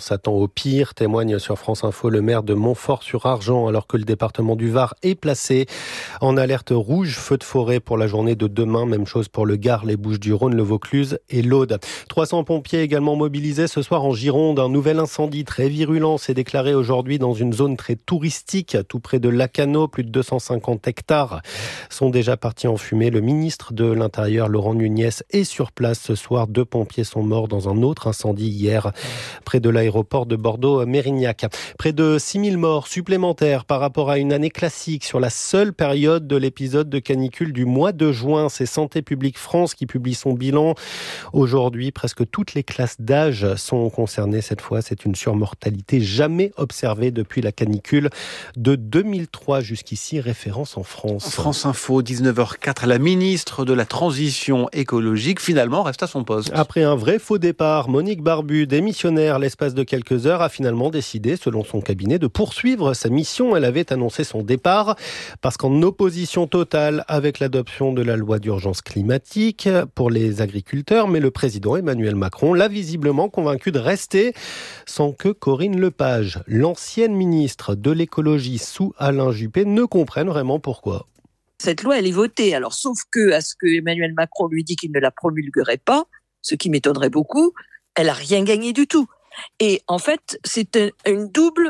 s'attend au pire, témoigne sur France Info le maire de Montfort-sur-Argens, alors que le département du Var est placé en alerte rouge, feu de forêt pour la journée de demain. Même chose pour le Gard, les Bouches-du-Rhône, le Vaucluse et l'Aude. 300 pompiers également mobilisés ce soir en Gironde. Un nouvel incendie très virulent s'est déclaré aujourd'hui dans une zone très touristique, tout près de Lacanau. Plus de 250 hectares sont déjà partis en fumée. Le ministre de l'Intérieur, Laurent Nunez, est sur place ce soir. 2 pompiers sont morts dans un autre incendie hier, près de l'aéroport de Bordeaux-Mérignac. Près de 6000 morts supplémentaires par rapport à une année classique sur la seule période de l'épisode de canicule du mois de juin. C'est Santé publique France qui publie son bilan. Aujourd'hui, presque toutes les classes d'âge sont concernées. Cette fois, c'est une surmortalité jamais observée depuis la canicule de 2003 jusqu'ici. Référence en France. France Info, 19h04. La ministre de la Transition écologique, finalement, reste à son poste. Après un vrai faux départ, Monique Barbu, démissionnaire l'espace de quelques heures, a finalement décidé, selon son cabinet, de poursuivre sa mission. Elle avait annoncé son départ parce qu'en opposition totale avec l'adoption de la loi d'urgence climatique pour les agriculteurs, mais le président Emmanuel Macron l'a visiblement convaincu de rester sans que Corinne Lepage, l'ancienne ministre de l'écologie sous Alain Juppé, ne comprenne vraiment pourquoi. Cette loi, elle est votée. Alors, sauf que, à ce que Emmanuel Macron lui dit qu'il ne la promulguerait pas, ce qui m'étonnerait beaucoup, elle a rien gagné du tout. Et en fait, c'est un double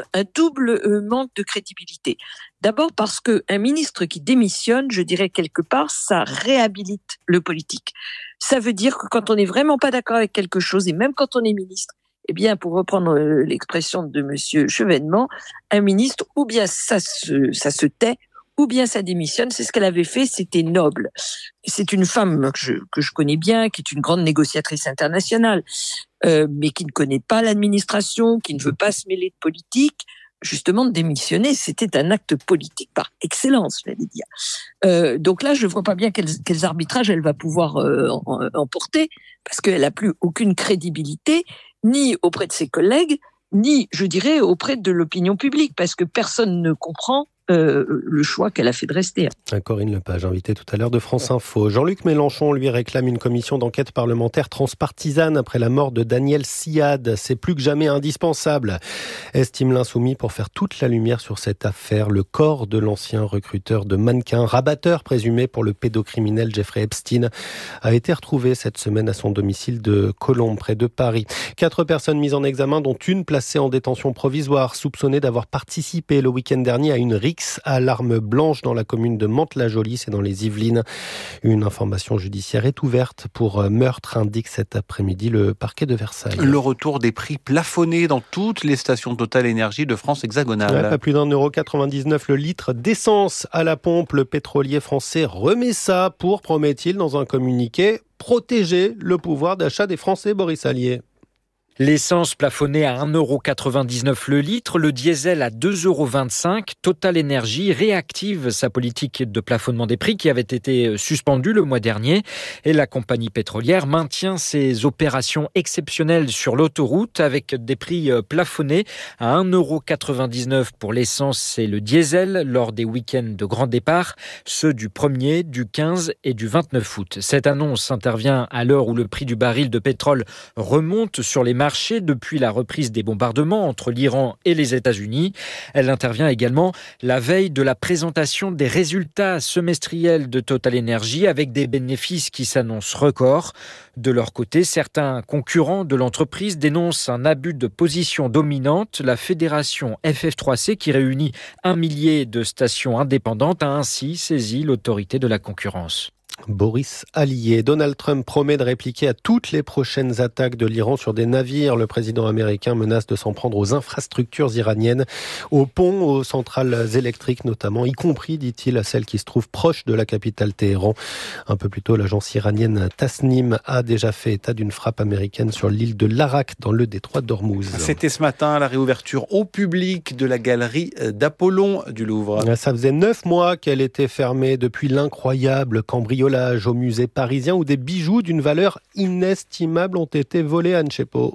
manque de crédibilité. D'abord parce qu'un ministre qui démissionne, je dirais quelque part, ça réhabilite le politique. Ça veut dire que quand on n'est vraiment pas d'accord avec quelque chose, et même quand on est ministre, eh bien, pour reprendre l'expression de monsieur Chevènement, un ministre, ou bien ça se tait, ou bien ça démissionne. C'est ce qu'elle avait fait, c'était noble. C'est une femme que je connais bien, qui est une grande négociatrice internationale, mais qui ne connaît pas l'administration, qui ne veut pas se mêler de politique. Justement, de démissionner, c'était un acte politique par excellence, je vais dire. Donc là, je ne vois pas bien quels arbitrages elle va pouvoir emporter, parce qu'elle n'a plus aucune crédibilité, ni auprès de ses collègues, ni, je dirais, auprès de l'opinion publique, parce que personne ne comprend le choix qu'elle a fait de rester. Corinne Lepage, invitée tout à l'heure de France Info. Jean-Luc Mélenchon lui réclame une commission d'enquête parlementaire transpartisane après la mort de Daniel Siad. C'est plus que jamais indispensable, estime l'Insoumis, pour faire toute la lumière sur cette affaire. Le corps de l'ancien recruteur de mannequins, rabatteur présumé pour le pédocriminel Jeffrey Epstein, a été retrouvé cette semaine à son domicile de Colombes, près de Paris. 4 personnes mises en examen, dont une placée en détention provisoire, soupçonnée d'avoir participé le week-end dernier à une rixe à l'arme blanche dans la commune de Mantes-la-Jolie, c'est dans les Yvelines. Une information judiciaire est ouverte pour meurtre, indique cet après-midi le parquet de Versailles. Le retour des prix plafonnés dans toutes les stations Total Énergie de France hexagonale. Pas plus d'1,99 € le litre d'essence à la pompe. Le pétrolier français remet ça pour, promet-il dans un communiqué, protéger le pouvoir d'achat des Français. Boris Allier. L'essence plafonnée à 1,99 € le litre, le diesel à 2,25 €. Total Énergie réactive sa politique de plafonnement des prix qui avait été suspendue le mois dernier. Et la compagnie pétrolière maintient ses opérations exceptionnelles sur l'autoroute avec des prix plafonnés à 1,99 € pour l'essence et le diesel lors des week-ends de grand départ, ceux du 1er, du 15 et du 29 août. Cette annonce intervient à l'heure où le prix du baril de pétrole remonte sur les marchés depuis la reprise des bombardements entre l'Iran et les États-Unis. Elle intervient également la veille de la présentation des résultats semestriels de Total Énergie avec des bénéfices qui s'annoncent records. De leur côté, certains concurrents de l'entreprise dénoncent un abus de position dominante. La fédération FF3C, qui réunit 1 millier de stations indépendantes, a ainsi saisi l'autorité de la concurrence. Boris Allier. Donald Trump promet de répliquer à toutes les prochaines attaques de l'Iran sur des navires. Le président américain menace de s'en prendre aux infrastructures iraniennes, aux ponts, aux centrales électriques notamment, y compris, dit-il, à celles qui se trouvent proches de la capitale Téhéran. Un peu plus tôt, l'agence iranienne Tasnim a déjà fait état d'une frappe américaine sur l'île de Larak, dans le détroit d'Ormuz. C'était ce matin la réouverture au public de la galerie d'Apollon du Louvre. Ça faisait 9 mois qu'elle était fermée depuis l'incroyable cambriolage au musée parisien où des bijoux d'une valeur inestimable ont été volés. Anne Chepot.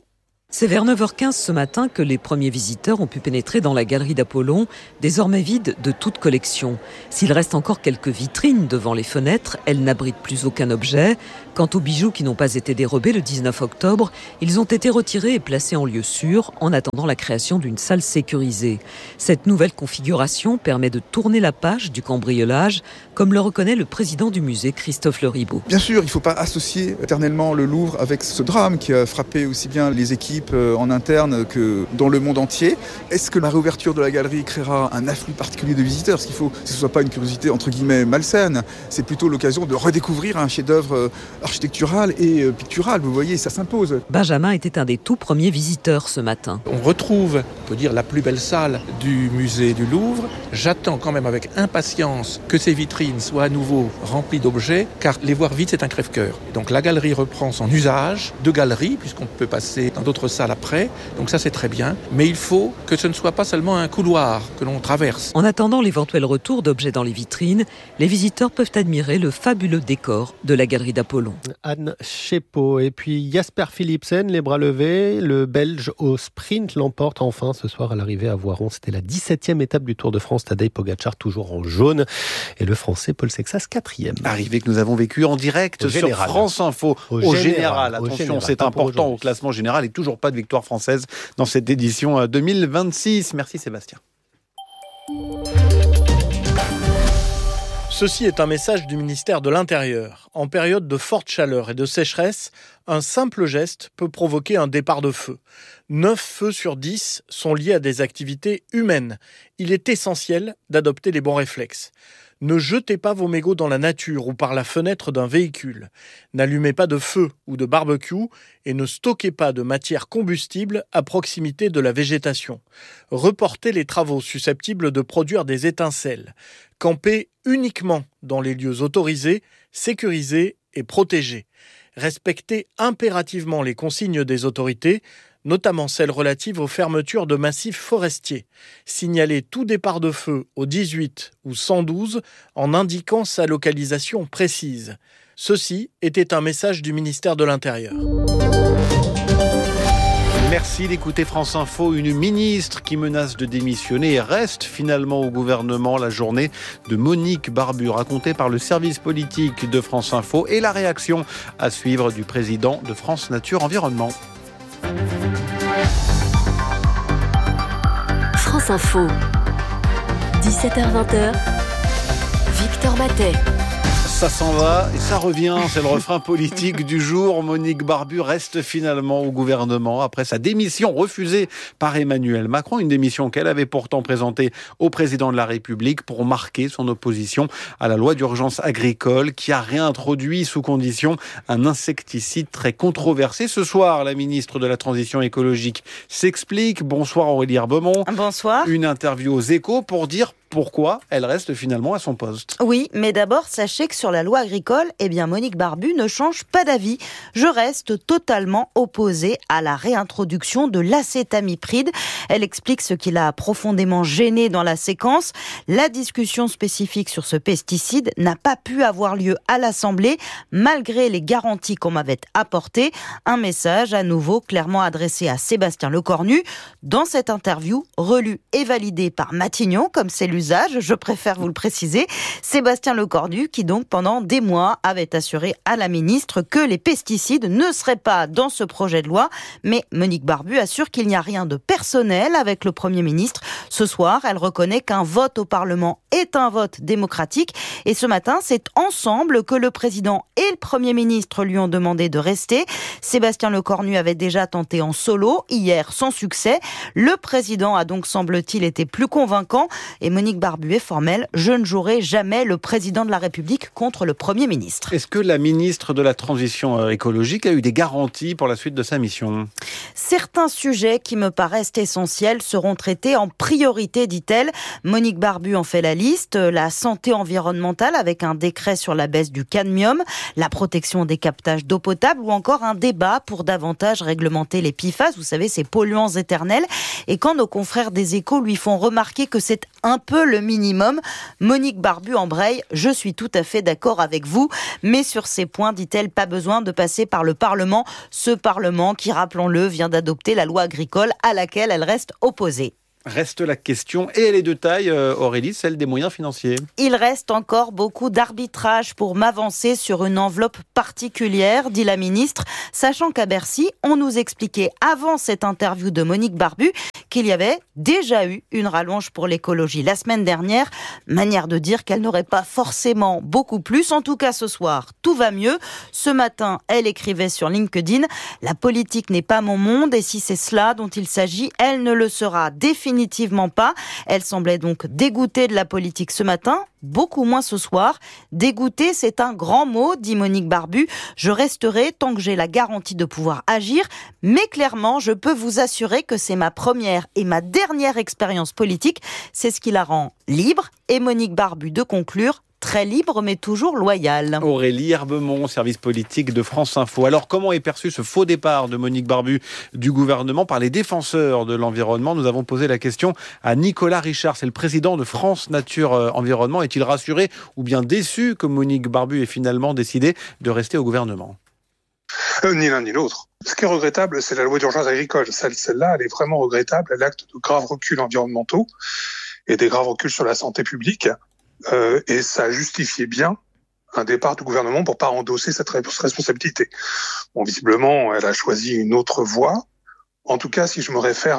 C'est vers 9h15 ce matin que les premiers visiteurs ont pu pénétrer dans la galerie d'Apollon, désormais vide de toute collection. S'il reste encore quelques vitrines devant les fenêtres, elles n'abritent plus aucun objet. Quant aux bijoux qui n'ont pas été dérobés le 19 octobre, ils ont été retirés et placés en lieu sûr en attendant la création d'une salle sécurisée. Cette nouvelle configuration permet de tourner la page du cambriolage, comme le reconnaît le président du musée, Christophe Le Ribaud. Bien sûr, il ne faut pas associer éternellement le Louvre avec ce drame qui a frappé aussi bien les équipes en interne que dans le monde entier. Est-ce que la réouverture de la galerie créera un afflux particulier de visiteurs ? Parce qu'il faut que ce ne soit pas une curiosité entre guillemets malsaine, c'est plutôt l'occasion de redécouvrir un chef-d'œuvre architectural et pictural. Vous voyez, ça s'impose. Benjamin était un des tout premiers visiteurs ce matin. On retrouve, on peut dire, la plus belle salle du musée du Louvre. J'attends quand même avec impatience que ces vitrines soient à nouveau remplies d'objets, car les voir vides, c'est un crève-cœur. Donc la galerie reprend son usage de galerie, puisqu'on peut passer dans d'autres salles après, donc ça c'est très bien, mais il faut que ce ne soit pas seulement un couloir que l'on traverse. En attendant l'éventuel retour d'objets dans les vitrines, les visiteurs peuvent admirer le fabuleux décor de la galerie d'Apollon. Anne Chepeau et puis Jasper Philipsen, les bras levés, le Belge au sprint l'emporte enfin ce soir à l'arrivée à Voiron. C'était la 17e étape du Tour de France, Tadej Pogačar toujours en jaune et le Français Paul Sexas 4e. Arrivée que nous avons vécue en direct sur France Info au général. Attention, c'est important au classement général et toujours pas de victoire française dans cette édition 2026. Merci Sébastien. Ceci est un message du ministère de l'Intérieur. En période de forte chaleur et de sécheresse, un simple geste peut provoquer un départ de feu. 9 feux sur 10 sont liés à des activités humaines. Il est essentiel d'adopter les bons réflexes. Ne jetez pas vos mégots dans la nature ou par la fenêtre d'un véhicule. N'allumez pas de feu ou de barbecue et ne stockez pas de matière combustible à proximité de la végétation. Reportez les travaux susceptibles de produire des étincelles. Campez uniquement dans les lieux autorisés, sécurisés et protégés. Respectez impérativement les consignes des autorités, notamment celles relatives aux fermetures de massifs forestiers. Signalez tout départ de feu au 18 ou 112 en indiquant sa localisation précise. Ceci était un message du ministère de l'Intérieur. Merci d'écouter France Info. Une ministre qui menace de démissionner et reste finalement au gouvernement. La journée de Monique Barbu, racontée par le service politique de France Info, et la réaction à suivre du président de France Nature Environnement. France Info, 17h-20h, Victor Matet. Ça s'en va et ça revient, c'est le refrain politique du jour. Monique Barbu reste finalement au gouvernement après sa démission refusée par Emmanuel Macron. Une démission qu'elle avait pourtant présentée au président de la République pour marquer son opposition à la loi d'urgence agricole qui a réintroduit sous condition un insecticide très controversé. Ce soir, la ministre de la Transition écologique s'explique. Bonsoir Aurélie Herbemont. Bonsoir. Une interview aux Échos pour dire pourquoi elle reste finalement à son poste. Oui, mais d'abord, sachez que sur la loi agricole, Monique Barbu ne change pas d'avis. Je reste totalement opposée à la réintroduction de l'acétamipride. Elle explique ce qui l'a profondément gênée dans la séquence. La discussion spécifique sur ce pesticide n'a pas pu avoir lieu à l'Assemblée, malgré les garanties qu'on m'avait apportées. Un message à nouveau clairement adressé à Sébastien Lecornu. Dans cette interview, relue et validée par Matignon, comme c'est l'usage, je préfère vous le préciser, Sébastien Lecornu, qui donc pendant des mois avait assuré à la ministre que les pesticides ne seraient pas dans ce projet de loi. Mais Monique Barbu assure qu'il n'y a rien de personnel avec le Premier ministre. Ce soir, elle reconnaît qu'un vote au Parlement est un vote démocratique. Et ce matin, c'est ensemble que le président et le Premier ministre lui ont demandé de rester. Sébastien Lecornu avait déjà tenté en solo, hier sans succès. Le président a donc, semble-t-il, été plus convaincant. Et Monique Barbu est formelle, je ne jouerai jamais le président de la République contre le Premier ministre. Est-ce que la ministre de la Transition écologique a eu des garanties pour la suite de sa mission ? Certains sujets qui me paraissent essentiels seront traités en priorité priorités, dit-elle. Monique Barbu en fait la liste. La santé environnementale avec un décret sur la baisse du cadmium, la protection des captages d'eau potable ou encore un débat pour davantage réglementer les PFAS, vous savez, ces polluants éternels. Et quand nos confrères des Échos lui font remarquer que c'est un peu le minimum, Monique Barbu embraye. Je suis tout à fait d'accord avec vous, mais sur ces points, dit-elle, pas besoin de passer par le Parlement. Ce Parlement qui, rappelons-le, vient d'adopter la loi agricole à laquelle elle reste opposée. Reste la question, et elle est de taille, Aurélie, celle des moyens financiers. Il reste encore beaucoup d'arbitrage pour m'avancer sur une enveloppe particulière, dit la ministre, sachant qu'à Bercy, on nous expliquait avant cette interview de Monique Barbu qu'il y avait déjà eu une rallonge pour l'écologie la semaine dernière, manière de dire qu'elle n'aurait pas forcément beaucoup plus. En tout cas, ce soir, tout va mieux. Ce matin, elle écrivait sur LinkedIn « La politique n'est pas mon monde et si c'est cela dont il s'agit, elle ne le sera définitivement pas ». Elle semblait donc dégoûtée de la politique ce matin, beaucoup moins ce soir. Dégoûtée, c'est un grand mot, dit Monique Barbu. Je resterai tant que j'ai la garantie de pouvoir agir, mais clairement, je peux vous assurer que c'est ma première et ma dernière expérience politique. C'est ce qui la rend libre. Et Monique Barbu de conclure, très libre mais toujours loyale. Aurélie Herbemont, service politique de France Info. Alors comment est perçu ce faux départ de Monique Barbu du gouvernement par les défenseurs de l'environnement? Nous avons posé la question à Nicolas Richard, c'est le président de France Nature Environnement. Est-il rassuré ou bien déçu que Monique Barbu ait finalement décidé de rester au gouvernement? Ni l'un ni l'autre. Ce qui est regrettable, c'est la loi d'urgence agricole. Celle-là, elle est vraiment regrettable. Elle acte de graves reculs environnementaux et des graves reculs sur la santé publique. Et ça justifiait bien un départ du gouvernement pour pas endosser cette responsabilité. Bon, visiblement, elle a choisi une autre voie. En tout cas, si je me réfère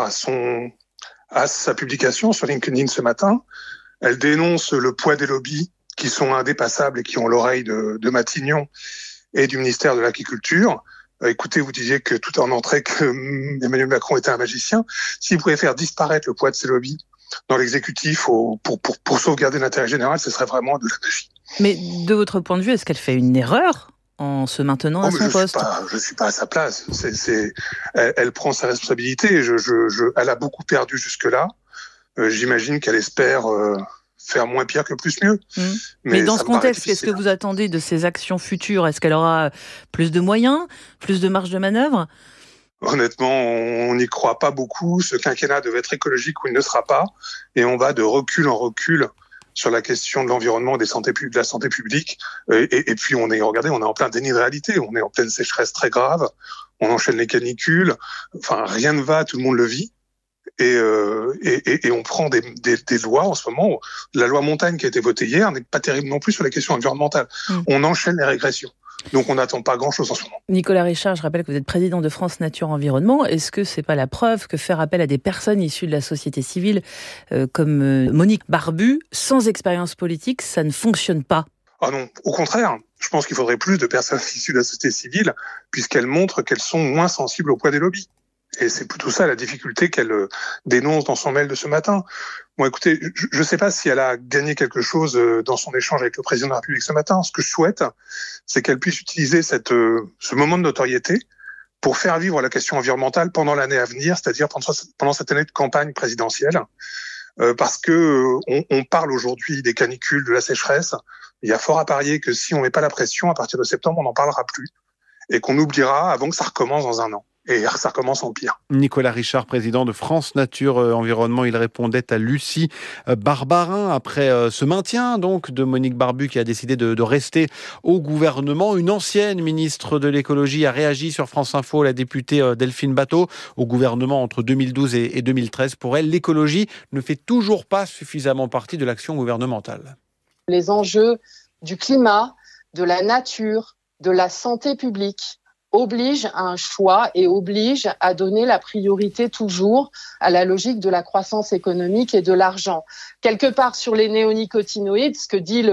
à sa publication sur LinkedIn ce matin, elle dénonce le poids des lobbies qui sont indépassables et qui ont l'oreille de Matignon et du ministère de l'Agriculture. Écoutez, vous disiez que tout en entrée que Emmanuel Macron était un magicien. S'il pouvait faire disparaître le poids de ces lobbies dans l'exécutif pour sauvegarder l'intérêt général, ce serait vraiment de la magie. Mais de votre point de vue, est-ce qu'elle fait une erreur en se maintenant à son poste? Je suis pas à sa place. Elle prend sa responsabilité. Elle a beaucoup perdu jusque-là. J'imagine qu'elle espère faire moins pire que plus mieux. Mais dans ce contexte, qu'est-ce que vous attendez de ses actions futures? Est-ce qu'elle aura plus de moyens, plus de marge de manœuvre? Honnêtement, on n'y croit pas beaucoup. Ce quinquennat devait être écologique ou il ne sera pas. Et on va de recul en recul sur la question de l'environnement et de la santé publique. Et puis, on est en plein déni de réalité. On est en pleine sécheresse très grave. On enchaîne les canicules. Enfin, rien ne va, tout le monde le vit. Et on prend des lois en ce moment. La loi montagne qui a été votée hier n'est pas terrible non plus sur la question environnementale. On enchaîne les régressions. Donc on n'attend pas grand-chose en ce moment. Nicolas Richard, je rappelle que vous êtes président de France Nature Environnement. Est-ce que c'est pas la preuve que faire appel à des personnes issues de la société civile comme Monique Barbu, sans expérience politique, ça ne fonctionne pas? Ah non, au contraire. Je pense qu'il faudrait plus de personnes issues de la société civile, puisqu'elles montrent qu'elles sont moins sensibles au poids des lobbies. Et c'est plutôt ça la difficulté qu'elle dénonce dans son mail de ce matin. Bon, écoutez, je ne sais pas si elle a gagné quelque chose dans son échange avec le président de la République ce matin. Ce que je souhaite, c'est qu'elle puisse utiliser ce moment de notoriété pour faire vivre la question environnementale pendant l'année à venir, c'est-à-dire pendant cette année de campagne présidentielle. Parce que on parle aujourd'hui des canicules, de la sécheresse. Il y a fort à parier que si on met pas la pression, à partir de septembre, on n'en parlera plus. Et qu'on oubliera avant que ça recommence dans un an. Et ça recommence en pire. Nicolas Richard, président de France Nature Environnement, il répondait à Lucie Barbarin après ce maintien donc de Monique Barbu qui a décidé de rester au gouvernement. Une ancienne ministre de l'écologie a réagi sur France Info, la députée Delphine Batho, au gouvernement entre 2012 et 2013. Pour elle, l'écologie ne fait toujours pas suffisamment partie de l'action gouvernementale. Les enjeux du climat, de la nature, de la santé publique oblige à un choix et oblige à donner la priorité toujours à la logique de la croissance économique et de l'argent. Quelque part sur les néonicotinoïdes, ce que dit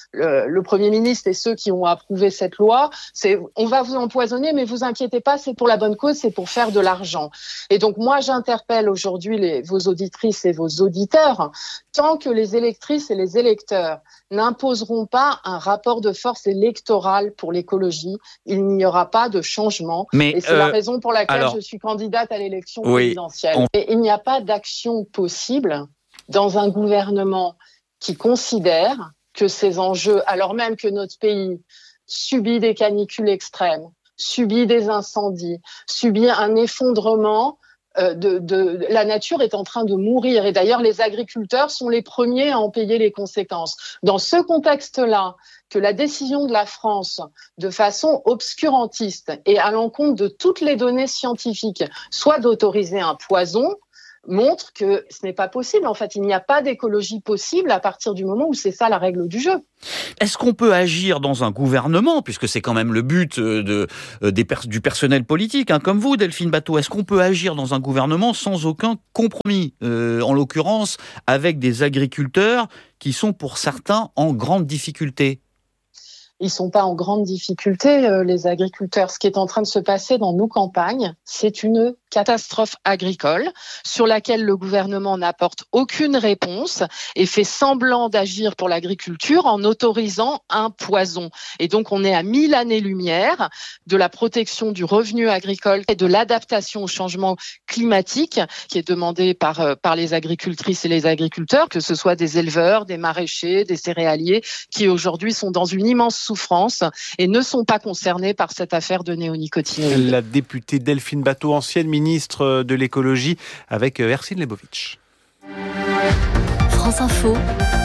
le Premier ministre et ceux qui ont approuvé cette loi, c'est on va vous empoisonner, mais vous inquiétez pas, c'est pour la bonne cause, c'est pour faire de l'argent. Et donc moi j'interpelle aujourd'hui vos auditrices et vos auditeurs, tant que les électrices et les électeurs n'imposeront pas un rapport de force électoral pour l'écologie, il n'y aura pas de changement. Et c'est la raison pour laquelle je suis candidate à l'élection présidentielle. Et il n'y a pas d'action possible dans un gouvernement qui considère que ces enjeux, alors même que notre pays subit des canicules extrêmes, subit des incendies, subit un effondrement, la nature est en train de mourir. Et d'ailleurs, les agriculteurs sont les premiers à en payer les conséquences. Dans ce contexte-là, que la décision de la France, de façon obscurantiste et à l'encontre de toutes les données scientifiques, soit d'autoriser un poison, montre que ce n'est pas possible. En fait, il n'y a pas d'écologie possible à partir du moment où c'est ça la règle du jeu. Est-ce qu'on peut agir dans un gouvernement, puisque c'est quand même le but du personnel politique, comme vous, Delphine Batho, est-ce qu'on peut agir dans un gouvernement sans aucun compromis, en l'occurrence avec des agriculteurs qui sont pour certains en grande difficulté? Ils sont pas en grande difficulté, les agriculteurs. Ce qui est en train de se passer dans nos campagnes, c'est une catastrophe agricole sur laquelle le gouvernement n'apporte aucune réponse et fait semblant d'agir pour l'agriculture en autorisant un poison. Et donc, on est à 1000 années-lumière de la protection du revenu agricole et de l'adaptation au changement climatique qui est demandé par les agricultrices et les agriculteurs, que ce soit des éleveurs, des maraîchers, des céréaliers, qui aujourd'hui sont dans une immense souffrance et ne sont pas concernés par cette affaire de néonicotinoïdes. La députée Delphine Batho, ancienne ministre de l'écologie, avec Ercine Lebovitch. France Info,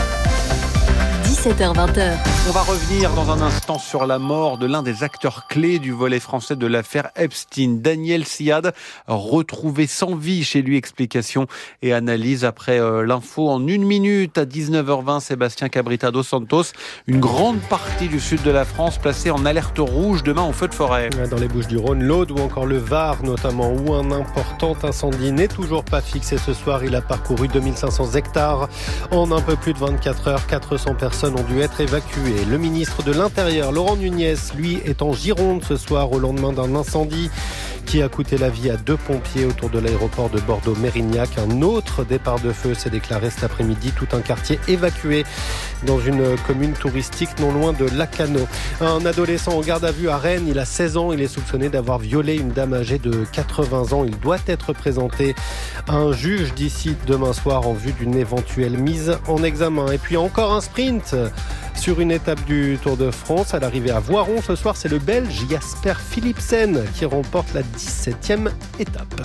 17h-20h. On va revenir dans un instant sur la mort de l'un des acteurs clés du volet français de l'affaire Epstein, Daniel Siad, retrouvé sans vie chez lui. Explication et analyse après l'info en 1 minute à 19h20. Sébastien Cabrita dos Santos. Une grande partie du sud de la France placée en alerte rouge demain au feu de forêt. Dans les Bouches-du-Rhône, l'Aude ou encore le Var notamment, où un important incendie n'est toujours pas fixé ce soir. Il a parcouru 2500 hectares en un peu plus de 24 heures. 400 personnes ont dû être évacuées. Le ministre de l'Intérieur, Laurent Nunez, lui, est en Gironde ce soir au lendemain d'un incendie qui a coûté la vie à 2 pompiers autour de l'aéroport de Bordeaux-Mérignac. Un autre départ de feu s'est déclaré cet après-midi. Tout un quartier évacué dans une commune touristique non loin de Lacanau. Un adolescent en garde à vue à Rennes, il a 16 ans. Il est soupçonné d'avoir violé une dame âgée de 80 ans. Il doit être présenté à un juge d'ici demain soir en vue d'une éventuelle mise en examen. Et puis encore un sprint sur une étape du Tour de France. À l'arrivée à Voiron ce soir, c'est le Belge Jasper Philipsen qui remporte la 17e étape.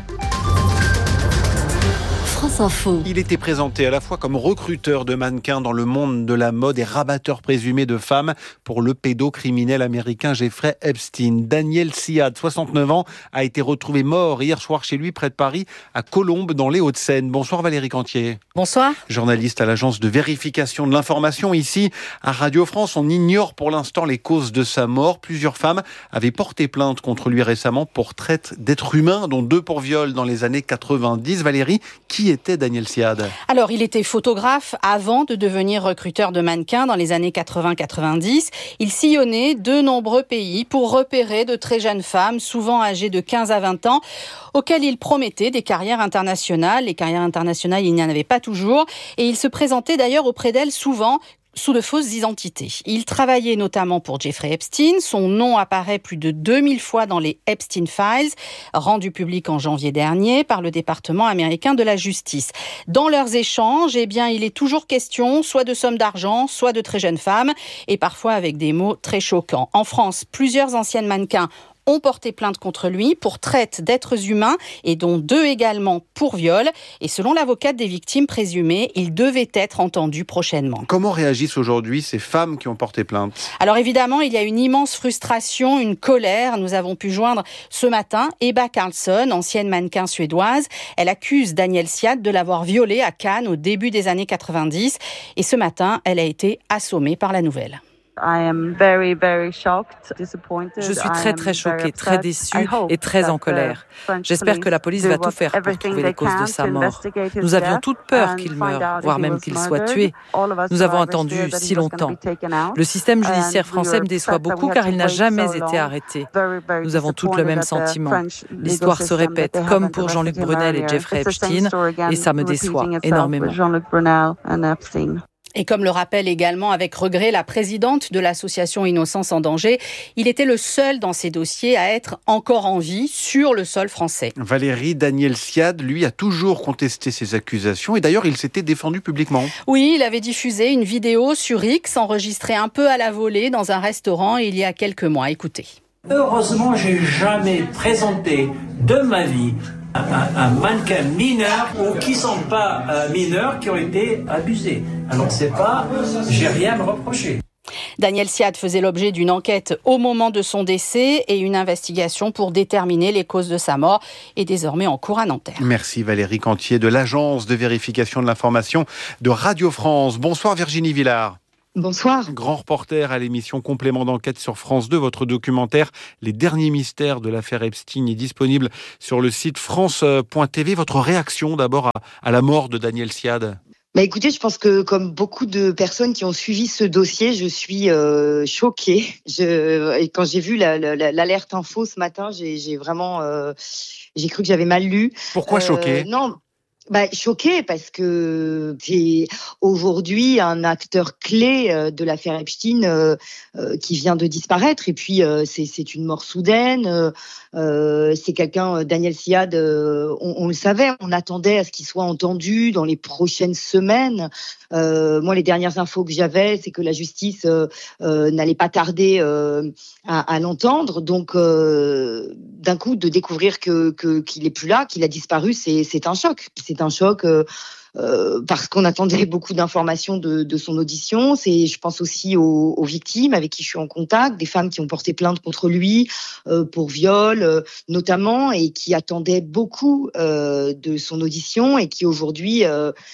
France Info. Il était présenté à la fois comme recruteur de mannequins dans le monde de la mode et rabatteur présumé de femmes pour le pédocriminel américain Jeffrey Epstein. Daniel Siad, 69 ans, a été retrouvé mort hier soir chez lui près de Paris, à Colombes, dans les Hauts-de-Seine. Bonsoir Valérie Cantier. Bonsoir. Journaliste à l'agence de vérification de l'information. Ici, à Radio France, on ignore pour l'instant les causes de sa mort. Plusieurs femmes avaient porté plainte contre lui récemment pour traite d'êtres humains, dont 2 pour viol dans les années 90. Valérie, qui était Daniel Siad? Alors, il était photographe avant de devenir recruteur de mannequins dans les années 80-90. Il sillonnait de nombreux pays pour repérer de très jeunes femmes, souvent âgées de 15 à 20 ans, auxquelles il promettait des carrières internationales. Les carrières internationales, il n'y en avait pas toujours. Et il se présentait d'ailleurs auprès d'elles souvent sous de fausses identités. Il travaillait notamment pour Jeffrey Epstein. Son nom apparaît plus de 2000 fois dans les Epstein Files, rendus publics en janvier dernier par le département américain de la justice. Dans leurs échanges, il est toujours question soit de sommes d'argent, soit de très jeunes femmes, et parfois avec des mots très choquants. En France, plusieurs anciennes mannequins ont porté plainte contre lui pour traite d'êtres humains et dont 2 également pour viol. Et selon l'avocate des victimes présumées, il devait être entendu prochainement. Comment réagissent aujourd'hui ces femmes qui ont porté plainte? Alors évidemment, il y a une immense frustration, une colère. Nous avons pu joindre ce matin Ebba Karlsson, ancienne mannequin suédoise. Elle accuse Daniel Siad de l'avoir violée à Cannes au début des années 90. Et ce matin, elle a été assommée par la nouvelle. Je suis très choquée, très déçue et très en colère. J'espère que la police va tout faire pour trouver les causes de sa mort. Nous avions toute peur qu'il meure, voire même qu'il soit tué. Nous avons attendu si longtemps. Le système judiciaire français me déçoit beaucoup car il n'a jamais été arrêté. Nous avons tous le même sentiment. L'histoire se répète, comme pour Jean-Luc Brunel et Jeffrey Epstein, et ça me déçoit énormément. Et comme le rappelle également avec regret la présidente de l'association Innocence en danger, il était le seul dans ces dossiers à être encore en vie sur le sol français. Valérie, Daniel Siad, lui, a toujours contesté ces accusations et d'ailleurs, il s'était défendu publiquement. Oui, il avait diffusé une vidéo sur X enregistrée un peu à la volée dans un restaurant il y a quelques mois. Écoutez. Heureusement, j'ai jamais présenté de ma vie un mannequin mineur ou qui sont pas mineurs qui ont été abusés. Alors j'ai rien à me reprocher. Daniel Siad faisait l'objet d'une enquête au moment de son décès et une investigation pour déterminer les causes de sa mort est désormais en cours à Nanterre. Merci Valérie Cantier de l'Agence de vérification de l'information de Radio France. Bonsoir Virginie Villard. Bonsoir. Grand reporter à l'émission Complément d'enquête sur France 2. Votre documentaire Les derniers mystères de l'affaire Epstein est disponible sur le site France.tv. Votre réaction d'abord à la mort de Daniel Siad? Écoutez, je pense que comme beaucoup de personnes qui ont suivi ce dossier, je suis choquée. Et quand j'ai vu l'alerte info ce matin, j'ai vraiment j'ai cru que j'avais mal lu. Pourquoi choquée? Non. Choquée parce que c'est aujourd'hui un acteur clé de l'affaire Epstein qui vient de disparaître et puis c'est une mort soudaine. C'est quelqu'un, Daniel Siad, on le savait, on attendait à ce qu'il soit entendu dans les prochaines semaines. Moi, les dernières infos que j'avais, c'est que la justice n'allait pas tarder à l'entendre. Donc, d'un coup, de découvrir qu'il est plus là, qu'il a disparu, c'est un choc. C'est un choc parce qu'on attendait beaucoup d'informations de son audition. Je pense aussi aux victimes avec qui je suis en contact, des femmes qui ont porté plainte contre lui pour viol notamment, et qui attendaient beaucoup de son audition et qui aujourd'hui